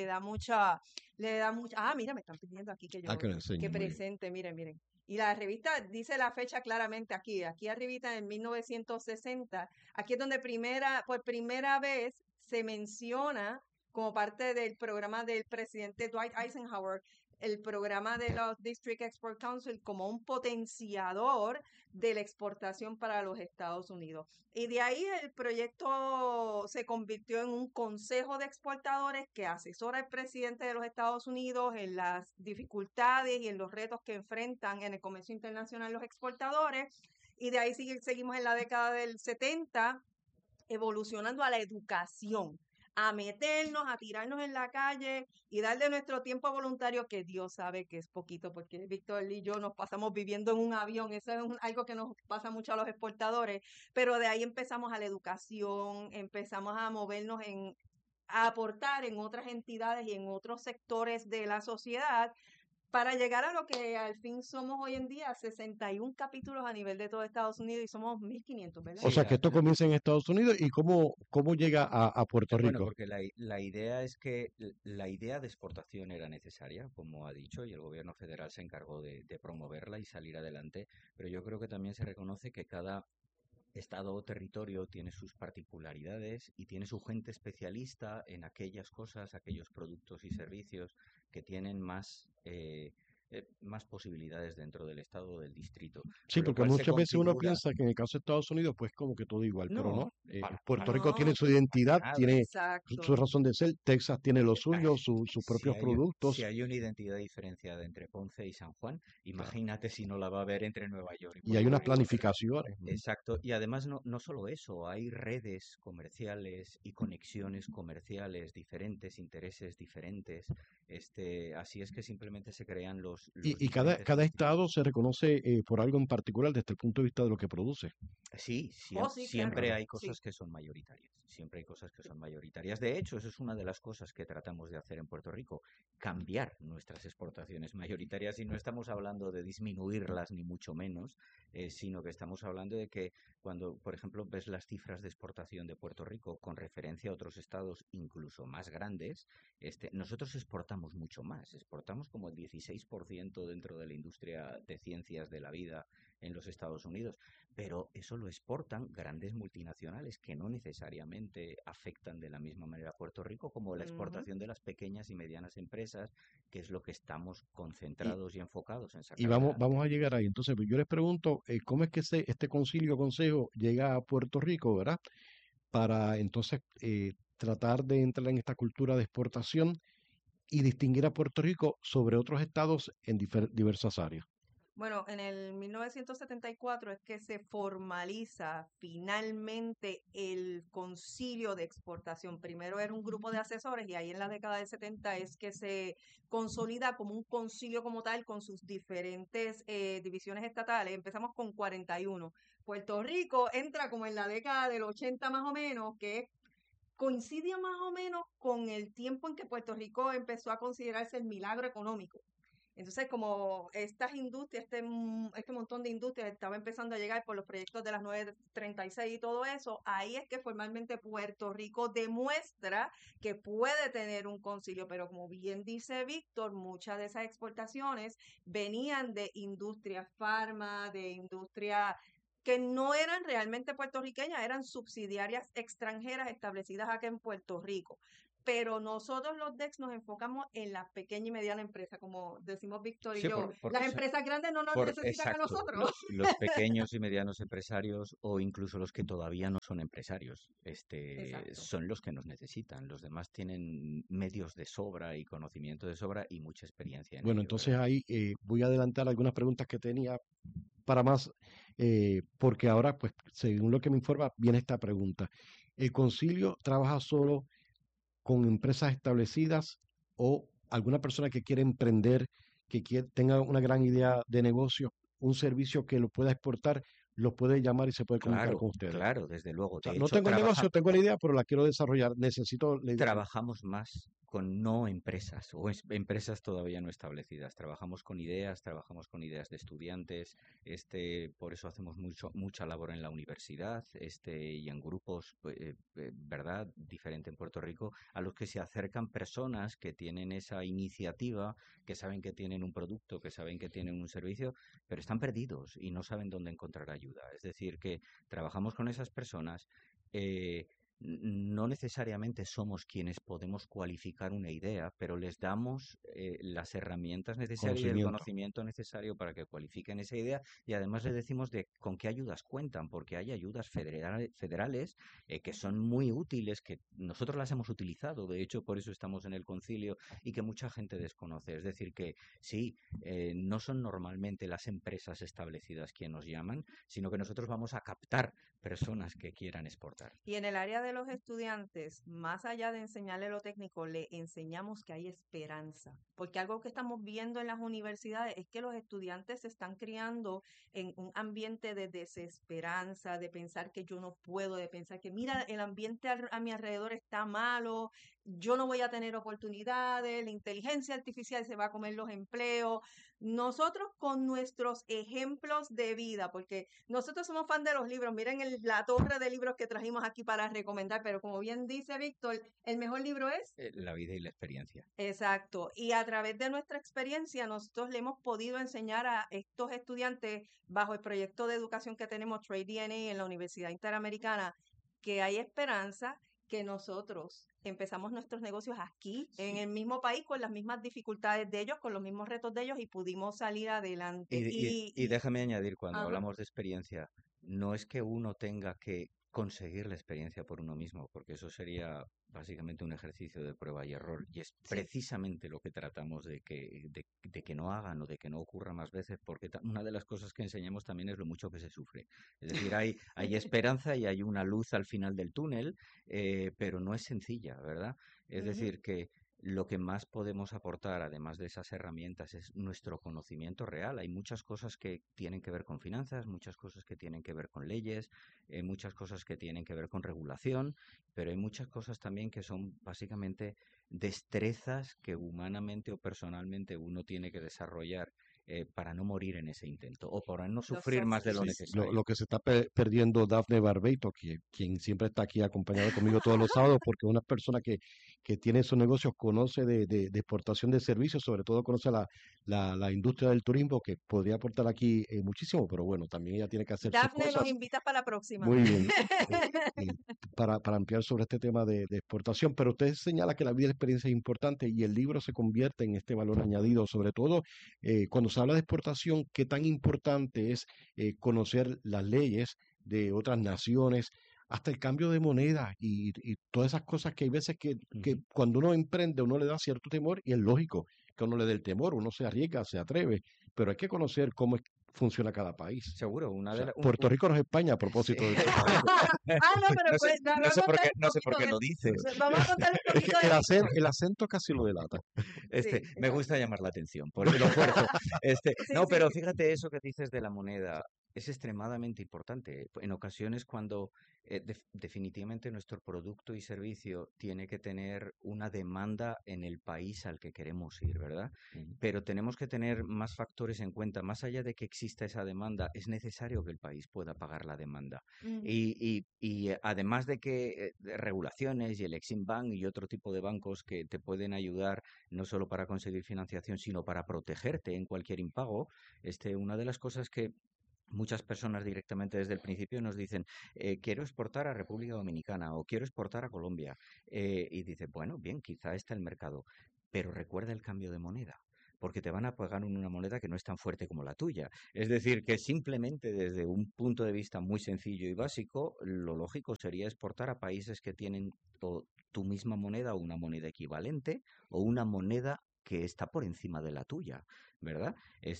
le da mucha, mira, me están pidiendo aquí que Que lo enseñe, que muy bien. presente, miren. Y la revista dice la fecha claramente aquí arribita en 1960, aquí es donde por primera vez se menciona como parte del programa del presidente Dwight Eisenhower, el programa de los District Export Council como un potenciador de la exportación para los Estados Unidos. Y de ahí el proyecto se convirtió en un consejo de exportadores que asesora al presidente de los Estados Unidos en las dificultades y en los retos que enfrentan en el comercio internacional los exportadores. Y de ahí seguimos en la década del 70 evolucionando a la educación, a meternos, a tirarnos en la calle y darle nuestro tiempo voluntario, que Dios sabe que es poquito, porque Víctor y yo nos pasamos viviendo en un avión, eso es algo que nos pasa mucho a los exportadores, pero de ahí empezamos a la educación, empezamos a movernos a aportar en otras entidades y en otros sectores de la sociedad para llegar a lo que al fin somos hoy en día, 61 capítulos a nivel de todo Estados Unidos y somos 1.500, ¿verdad? O Sí, sea, que esto comienza en Estados Unidos y cómo llega a Puerto Bueno, Rico. porque la idea es que la idea de exportación era necesaria, como ha dicho, y el gobierno federal se encargó de promoverla y salir adelante, pero yo creo que también se reconoce que cada estado o territorio tiene sus particularidades y tiene su gente especialista en aquellas cosas, aquellos productos y servicios que tienen más posibilidades dentro del estado o del distrito. Sí, Con lo porque cual se muchas veces uno configura. piensa que en el caso de Estados Unidos, pues como que todo igual, pero no. No, Puerto para Rico tiene No, su identidad, nada. tiene su exacto. razón de ser, Texas tiene lo suyo, sus Si propios si productos. hay una identidad diferenciada entre Ponce y San Juan, Claro. imagínate si no la va a haber entre Nueva York y Y hay Puerto unas Rico. planificaciones. Exacto, y además no solo eso, hay redes comerciales y conexiones comerciales diferentes, intereses diferentes, así es que simplemente se crean los Y diferentes cada distritos. estado se reconoce por algo en particular desde el punto de vista de lo que produce. Sí, Oh, sí, siempre claro. hay Sí. cosas que son mayoritarias, siempre hay cosas que son mayoritarias. De hecho, eso es una de las cosas que tratamos de hacer en Puerto Rico, cambiar nuestras exportaciones mayoritarias, y no estamos hablando de disminuirlas ni mucho menos, sino que estamos hablando de que cuando, por ejemplo, ves las cifras de exportación de Puerto Rico con referencia a otros estados incluso más grandes, nosotros exportamos mucho más, exportamos como el 16% dentro de la industria de ciencias de la vida en los Estados Unidos, pero eso lo exportan grandes multinacionales que no necesariamente afectan de la misma manera a Puerto Rico como la Ujú. exportación de las pequeñas y medianas empresas, que es lo que estamos Y, concentrados y enfocados en y sacar vamos adelante. a llegar ahí. Entonces, pues, yo les pregunto, ¿cómo es que este concilio consejo llega a Puerto Rico, ¿verdad? Para entonces tratar de entrar en esta cultura de exportación y distinguir a Puerto Rico sobre otros estados en diversas áreas. Bueno, en el 1974 es que se formaliza finalmente el concilio de exportación. Primero era un grupo de asesores y ahí en la década del 70 es que se consolida como un concilio como tal con sus diferentes divisiones estatales. Empezamos con 41. Puerto Rico entra como en la década del 80 más o menos, que coincide más o menos con el tiempo en que Puerto Rico empezó a considerarse el milagro económico. Entonces, como estas industrias, este montón de industrias estaba empezando a llegar por los proyectos de las 936 y todo eso, ahí es que formalmente Puerto Rico demuestra que puede tener un concilio, pero como bien dice Víctor, muchas de esas exportaciones venían de industria farma, de industria que no eran realmente puertorriqueñas, eran subsidiarias extranjeras establecidas acá en Puerto Rico. Pero nosotros los DEX nos enfocamos en la pequeña y mediana empresa, como decimos Víctor y Sí, yo. porque Las empresas grandes no nos necesitan a exacto, nosotros. los pequeños y medianos empresarios o incluso los que todavía no son empresarios, Exacto. son los que nos necesitan. Los demás tienen medios de sobra y conocimiento de sobra y mucha experiencia en Bueno, ello, entonces ¿verdad? ahí voy a adelantar algunas preguntas que tenía para más, porque ahora, pues, según lo que me informa, viene esta pregunta. ¿El concilio trabaja solo con empresas establecidas o alguna persona que quiere emprender, tenga una gran idea de negocio, un servicio que lo pueda exportar, lo puede llamar y se puede comunicar Claro, con ustedes? claro, desde luego. O sea, De no hecho, tengo el negocio, tengo la idea, pero la quiero desarrollar. Necesito la idea. trabajamos más con no empresas o empresas todavía no establecidas. Trabajamos con ideas de estudiantes. Por eso hacemos mucha labor en la universidad, y en grupos, verdad, diferente en Puerto Rico, a los que se acercan personas que tienen esa iniciativa, que saben que tienen un producto, que saben que tienen un servicio, pero están perdidos y no saben dónde encontrar ayuda. Es decir, que trabajamos con esas personas. No necesariamente somos quienes podemos cualificar una idea, pero les damos las herramientas necesarias y el conocimiento necesario para que cualifiquen esa idea y además les decimos de con qué ayudas cuentan, porque hay ayudas federales que son muy útiles, que nosotros las hemos utilizado, de hecho por eso estamos en el concilio y que mucha gente desconoce. Es decir, que sí, no son normalmente las empresas establecidas quienes nos llaman, sino que nosotros vamos a captar personas que quieran exportar. Y en el área de los estudiantes, más allá de enseñarle lo técnico, le enseñamos que hay esperanza. Porque algo que estamos viendo en las universidades es que los estudiantes se están criando en un ambiente de desesperanza, de pensar que yo no puedo, de pensar que mira, el ambiente a mi alrededor está malo, yo no voy a tener oportunidades, la inteligencia artificial se va a comer los empleos. Nosotros con nuestros ejemplos de vida, porque nosotros somos fan de los libros, miren la torre de libros que trajimos aquí para recomendar, pero como bien dice Víctor, el mejor libro es La vida y la experiencia. Exacto, y a través de nuestra experiencia nosotros le hemos podido enseñar a estos estudiantes bajo el proyecto de educación que tenemos Trade DNA en la Universidad Interamericana, que hay esperanza, que nosotros empezamos nuestros negocios aquí, en el mismo país, con las mismas dificultades de ellos, con los mismos retos de ellos y pudimos salir adelante. Y déjame añadir, cuando Ajá. hablamos de experiencia, no es que uno tenga que conseguir la experiencia por uno mismo, porque eso sería básicamente un ejercicio de prueba y error. Y es precisamente lo que tratamos de que no hagan o de que no ocurra más veces, porque una de las cosas que enseñamos también es lo mucho que se sufre. Es decir, hay esperanza y hay una luz al final del túnel, pero no es sencilla, ¿verdad? Es decir, que lo que más podemos aportar, además de esas herramientas, es nuestro conocimiento real. Hay muchas cosas que tienen que ver con finanzas, muchas cosas que tienen que ver con leyes, muchas cosas que tienen que ver con regulación, pero hay muchas cosas también que son básicamente destrezas que humanamente o personalmente uno tiene que desarrollar para no morir en ese intento o para no sufrir más de lo necesario. Lo que se está perdiendo Dafne Barbeito, quien siempre está aquí acompañado conmigo todos los sábados, porque es una persona que tiene esos negocios, conoce de exportación de servicios, sobre todo conoce la industria del turismo, que podría aportar aquí muchísimo, pero bueno, también ella tiene que hacer sus Dafne, nos cosas. invitas para la próxima. Muy bien, para ampliar sobre este tema de exportación, pero usted señala que la vida y la experiencia es importante y el libro se convierte en este valor añadido, sobre todo cuando se habla de exportación, qué tan importante es conocer las leyes de otras naciones, hasta el cambio de moneda y todas esas cosas que hay veces que cuando uno emprende uno le da cierto temor y es lógico que uno le dé el temor, uno se arriesga, se atreve, pero hay que conocer cómo funciona cada país. Seguro, O sea, Puerto Rico no es España a propósito de eso. No, pero pues, no sé por qué lo dices. Vamos a contar un Es que poquito de... el acento casi lo delata. Me gusta llamar la atención, por lo fuerzo. No, sí. pero fíjate eso que dices de la moneda. Es extremadamente importante. En ocasiones cuando definitivamente nuestro producto y servicio tiene que tener una demanda en el país al que queremos ir, ¿verdad? Pero tenemos que tener más factores en cuenta. Más allá de que exista esa demanda, es necesario que el país pueda pagar la demanda. Y además de que regulaciones y el Exim Bank y otro tipo de bancos que te pueden ayudar no solo para conseguir financiación, sino para protegerte en cualquier impago, una de las cosas que muchas personas directamente desde el principio nos dicen, quiero exportar a República Dominicana o quiero exportar a Colombia. Y dice, bueno, bien, quizá está el mercado, pero recuerda el cambio de moneda, porque te van a pagar una moneda que no es tan fuerte como la tuya. Es decir, que simplemente desde un punto de vista muy sencillo y básico, lo lógico sería exportar a países que tienen tu misma moneda o una moneda equivalente o una moneda que está por encima de la tuya, ¿verdad?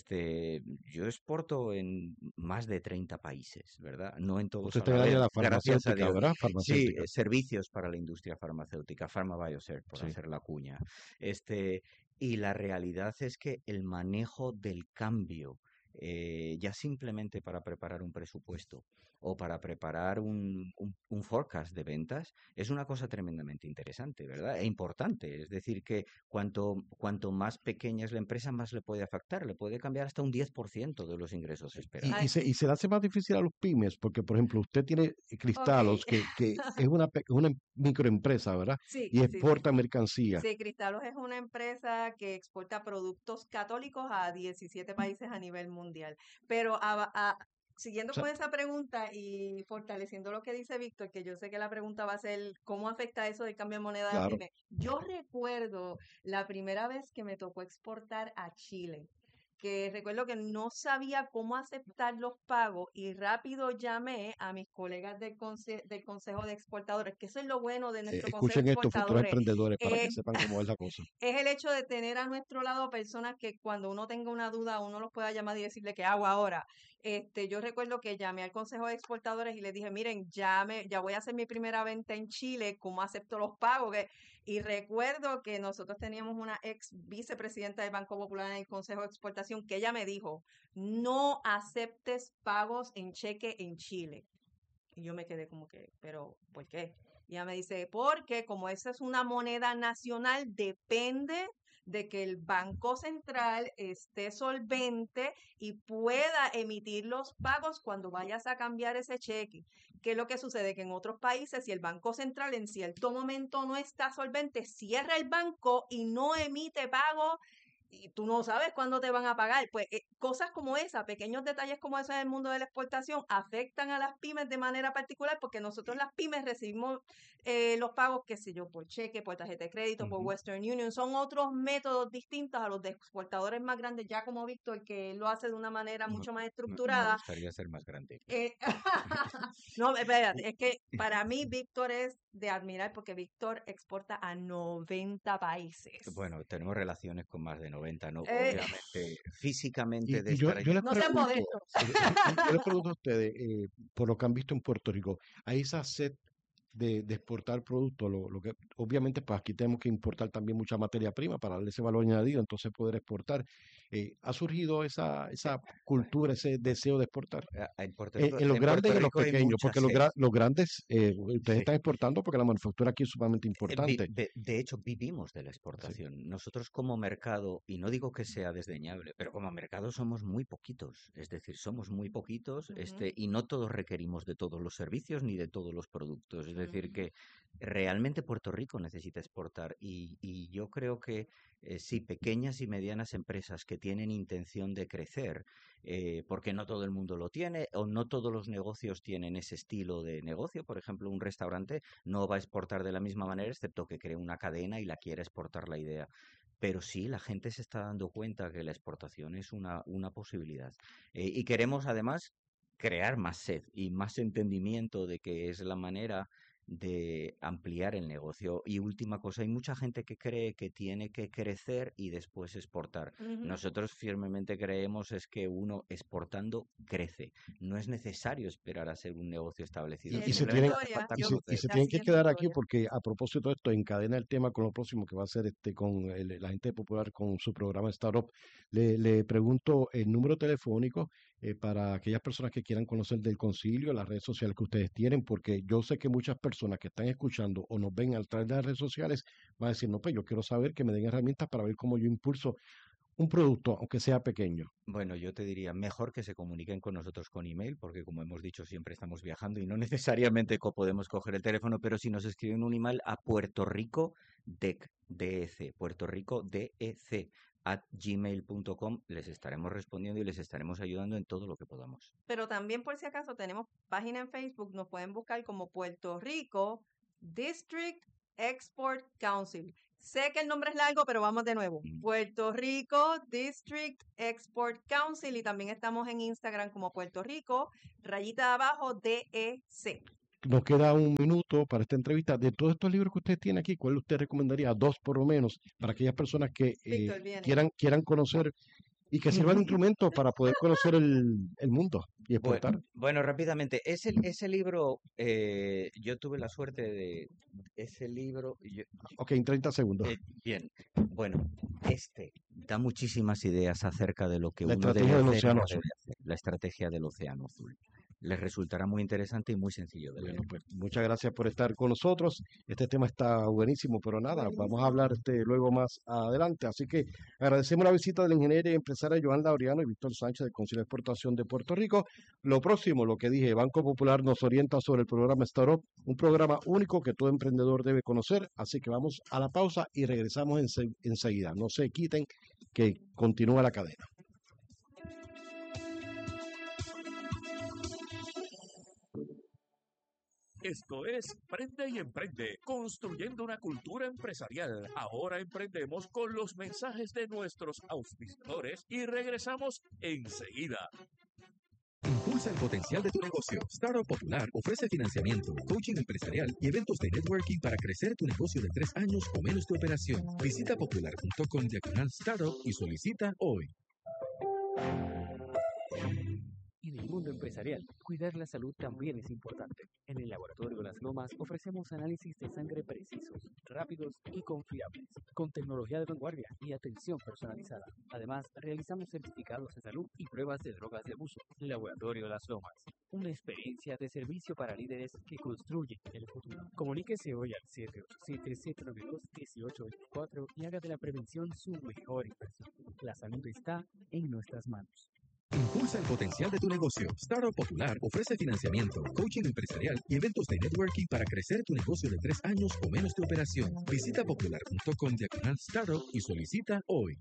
Yo exporto en más de 30 países, ¿verdad? No en todos Usted a te la daña vez, la gracias a farmacéutica, Dios. ¿verdad? Sí, Farmacéutica. servicios para la industria farmacéutica, PharmaBioServe, por Sí. hacer la cuña. Y la realidad es que el manejo del cambio, ya simplemente para preparar un presupuesto o para preparar un forecast de ventas, es una cosa tremendamente interesante, ¿verdad? E importante. Es decir, que cuanto más pequeña es la empresa, más le puede afectar. Le puede cambiar hasta un 10% de los ingresos esperados. Y se le hace más difícil a los pymes, porque, por ejemplo, usted tiene Cristalos, que es una microempresa, ¿verdad? Sí, Y exporta mercancía. Sí, Cristalos es una empresa que exporta productos católicos a 17 países a nivel mundial. Pero siguiendo con esa pregunta y fortaleciendo lo que dice Víctor, que yo sé que la pregunta va a ser ¿cómo afecta eso del cambio de moneda de pyme? Yo recuerdo la primera vez que me tocó exportar a Chile, que recuerdo que no sabía cómo aceptar los pagos y rápido llamé a mis colegas del Consejo de Exportadores, que eso es lo bueno de nuestro Consejo de Escuchen esto, futuros Exportadores. emprendedores, para que sepan cómo es la cosa. Es el hecho de tener a nuestro lado personas que cuando uno tenga una duda, uno los pueda llamar y decirle qué hago ahora. Yo recuerdo que llamé al Consejo de Exportadores y les dije, miren, ya voy a hacer mi primera venta en Chile, ¿cómo acepto los pagos? Y recuerdo que nosotros teníamos una ex vicepresidenta del Banco Popular en el Consejo de Exportación que ella me dijo, no aceptes pagos en cheque en Chile. Y yo me quedé como que, ¿pero por qué? Y ella me dice, porque como esa es una moneda nacional, depende de que el Banco Central esté solvente y pueda emitir los pagos cuando vayas a cambiar ese cheque. ¿Qué es lo que sucede? Que en otros países, si el Banco Central en cierto momento no está solvente, cierra el banco y no emite pago y tú no sabes cuándo te van a pagar. Pues cosas como esa, pequeños detalles como esos en el mundo de la exportación afectan a las pymes de manera particular porque nosotros las pymes recibimos los pagos, qué sé yo, por cheque, por tarjeta de crédito, por Western Union. Son otros métodos distintos a los de exportadores más grandes, ya como Víctor, que lo hace de una manera mucho más estructurada. Me gustaría ser más grande. No, espérate, es que para mí Víctor es de admirar porque Víctor exporta a 90 países. Bueno, tenemos relaciones con más de 90, ¿no? Obviamente, físicamente de yo estar les no sean modestos. yo les pregunto a ustedes, por lo que han visto en Puerto Rico, ¿hay esa sed de exportar productos? Lo que obviamente pues aquí tenemos que importar también mucha materia prima para darle ese valor añadido, entonces poder exportar. ¿Ha surgido esa cultura, ese deseo de exportar? En los grandes y en los pequeños, porque los grandes, ustedes están exportando porque la manufactura aquí es sumamente importante. De hecho, vivimos de la exportación. Sí. Nosotros como mercado, y no digo que sea desdeñable, pero como mercado somos muy poquitos. Es decir, somos muy poquitos y no todos requerimos de todos los servicios ni de todos los productos. Es decir, que realmente Puerto Rico necesita exportar y yo creo que sí, pequeñas y medianas empresas que tienen intención de crecer, porque no todo el mundo lo tiene o no todos los negocios tienen ese estilo de negocio. Por ejemplo, un restaurante no va a exportar de la misma manera, excepto que cree una cadena y la quiera exportar la idea. Pero sí, la gente se está dando cuenta que la exportación es una posibilidad. Y queremos, además, crear más sed y más entendimiento de que es la manera de ampliar el negocio. Y última cosa, hay mucha gente que cree que tiene que crecer y después exportar. Ujú. Nosotros firmemente creemos es que uno exportando crece. No es necesario esperar a ser un negocio establecido. Y se Simplemente tienen, hace falta y conocer. se tienen que quedar aquí porque a propósito de esto, encadena el tema con lo próximo que va a ser con la gente popular con su programa Startup. Le pregunto el número telefónico para aquellas personas que quieran conocer del concilio, las redes sociales que ustedes tienen, porque yo sé que muchas personas que están escuchando o nos ven a través de las redes sociales van a decir, no, pues yo quiero saber que me den herramientas para ver cómo yo impulso un producto, aunque sea pequeño. Bueno, yo te diría mejor que se comuniquen con nosotros con email, porque como hemos dicho, siempre estamos viajando y no necesariamente podemos coger el teléfono, pero si nos escriben un email a Puerto Rico DEC, Puerto Rico DEC @gmail.com, les estaremos respondiendo y les estaremos ayudando en todo lo que podamos. Pero también, por si acaso, tenemos página en Facebook, nos pueden buscar como Puerto Rico District Export Council. Sé que el nombre es largo, pero vamos de nuevo. Puerto Rico District Export Council, y también estamos en Instagram como Puerto Rico, rayita abajo, DEC. Nos queda un minuto para esta entrevista. De todos estos libros que usted tiene aquí, ¿cuál usted recomendaría? 2 por lo menos, para aquellas personas que Víctor, viene. quieran conocer y que sirva de instrumento para poder conocer el mundo y exportar. Bueno, rápidamente, ese libro, yo tuve la suerte de ese libro. Ok, en 30 segundos. Bien, bueno, da muchísimas ideas acerca de lo que La uno debe estrategia del hacer y océano no azul. debe hacer. La estrategia del océano azul. Les resultará muy interesante y muy sencillo de leer. Bueno, pues muchas gracias por estar con nosotros. Este tema está buenísimo, pero nada, vamos a hablar luego más adelante. Así que agradecemos la visita del ingeniero y empresaria Joan Laureano y Víctor Sánchez del Consejo de Exportación de Puerto Rico. Lo próximo, lo que dije, Banco Popular nos orienta sobre el programa Startup, un programa único que todo emprendedor debe conocer. Así que vamos a la pausa y regresamos enseguida. No se quiten, que continúa la cadena. Esto es Prende y Emprende, construyendo una cultura empresarial. Ahora emprendemos con los mensajes de nuestros auspiciadores y regresamos enseguida. Impulsa el potencial de tu negocio. Startup Popular ofrece financiamiento, coaching empresarial y eventos de networking para crecer tu negocio de 3 años o menos de operación. Visita popular.com/startup y solicita hoy. En el mundo empresarial, cuidar la salud también es importante. En el Laboratorio Las Lomas ofrecemos análisis de sangre precisos, rápidos y confiables, con tecnología de vanguardia y atención personalizada. Además, realizamos certificados de salud y pruebas de drogas de abuso. Laboratorio Las Lomas, una experiencia de servicio para líderes que construyen el futuro. Comuníquese hoy al 787-792-1824 y haga de la prevención su mejor inversión. La salud está en nuestras manos. Impulsa el potencial de tu negocio. Startup Popular ofrece financiamiento, coaching empresarial y eventos de networking para crecer tu negocio de 3 años o menos de operación. Visita popular.com/startup y solicita hoy.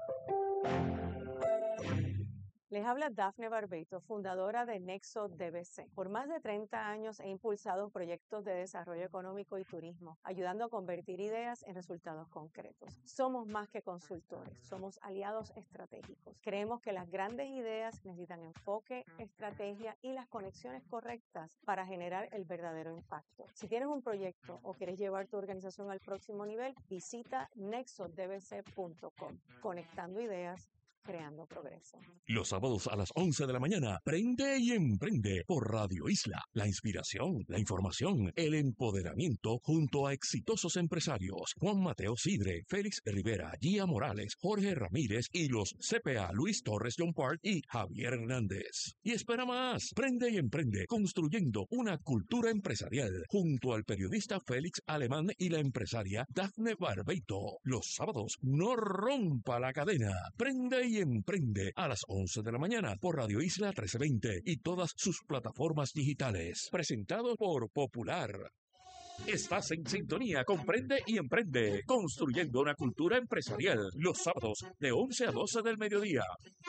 Les habla Dafne Barbeito, fundadora de Nexo DBC. Por más de 30 años he impulsado proyectos de desarrollo económico y turismo, ayudando a convertir ideas en resultados concretos. Somos más que consultores, somos aliados estratégicos. Creemos que las grandes ideas necesitan enfoque, estrategia y las conexiones correctas para generar el verdadero impacto. Si tienes un proyecto o quieres llevar tu organización al próximo nivel, visita nexodbc.com. Conectando ideas, creando progreso. Los sábados a las 11 de la mañana, Prende y Emprende por Radio Isla. La inspiración, la información, el empoderamiento junto a exitosos empresarios. Juan Mateo Sidre, Félix Rivera, Gia Morales, Jorge Ramírez y los CPA Luis Torres John Park y Javier Hernández. Y espera más, Prende y Emprende, construyendo una cultura empresarial junto al periodista Félix Alemán y la empresaria Dafne Barbeito. Los sábados, no rompa la cadena. Prende y Emprende a las 11 de la mañana por Radio Isla 1320 y todas sus plataformas digitales. Presentado por Popular. Estás en sintonía con Prende y Emprende, construyendo una cultura empresarial. Los sábados de 11 a 12 del mediodía.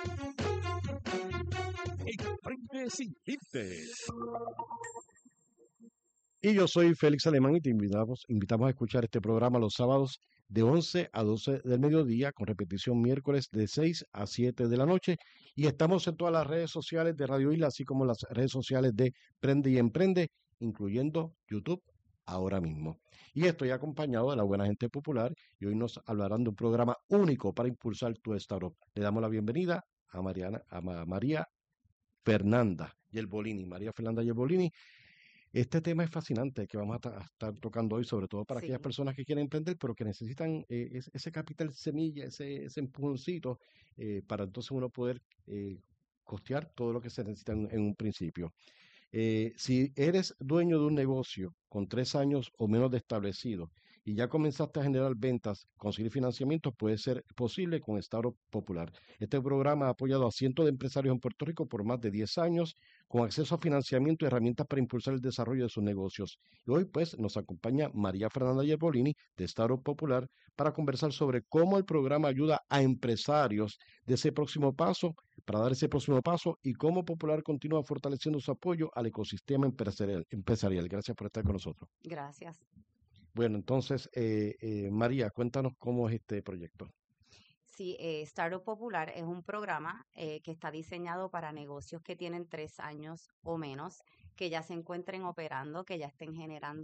Emprende sin límites. Y yo soy Félix Alemán y te invitamos a escuchar este programa los sábados de 11 a 12 del mediodía, con repetición miércoles de 6 a 7 de la noche. Y estamos en todas las redes sociales de Radio Isla, así como las redes sociales de Prende y Emprende, incluyendo YouTube, ahora mismo. Y estoy acompañado de la buena gente popular y hoy nos hablarán de un programa único para impulsar tu startup. Le damos la bienvenida a María Fernanda Yerbolini. María Fernanda Yerbolini. Este tema es fascinante que vamos a estar tocando hoy, sobre todo para aquellas personas que quieren emprender, pero que necesitan ese capital semilla, ese empujoncito, para entonces uno poder costear todo lo que se necesita en un principio. Si eres dueño de un negocio con 3 años o menos de establecido y ya comenzaste a generar ventas, conseguir financiamiento puede ser posible con Startup Popular. Este programa ha apoyado a cientos de empresarios en Puerto Rico por más de 10 años con acceso a financiamiento y herramientas para impulsar el desarrollo de sus negocios. Y hoy pues nos acompaña María Fernanda Yerbolini de Startup Popular para conversar sobre cómo el programa ayuda a empresarios de ese próximo paso, para dar ese próximo paso y cómo Popular continúa fortaleciendo su apoyo al ecosistema empresarial. Gracias por estar con nosotros. Gracias. Bueno, entonces, María, cuéntanos cómo es este proyecto. Sí, Startup Popular es un programa que está diseñado para negocios que tienen 3 años o menos, que ya se encuentren operando, que ya estén generando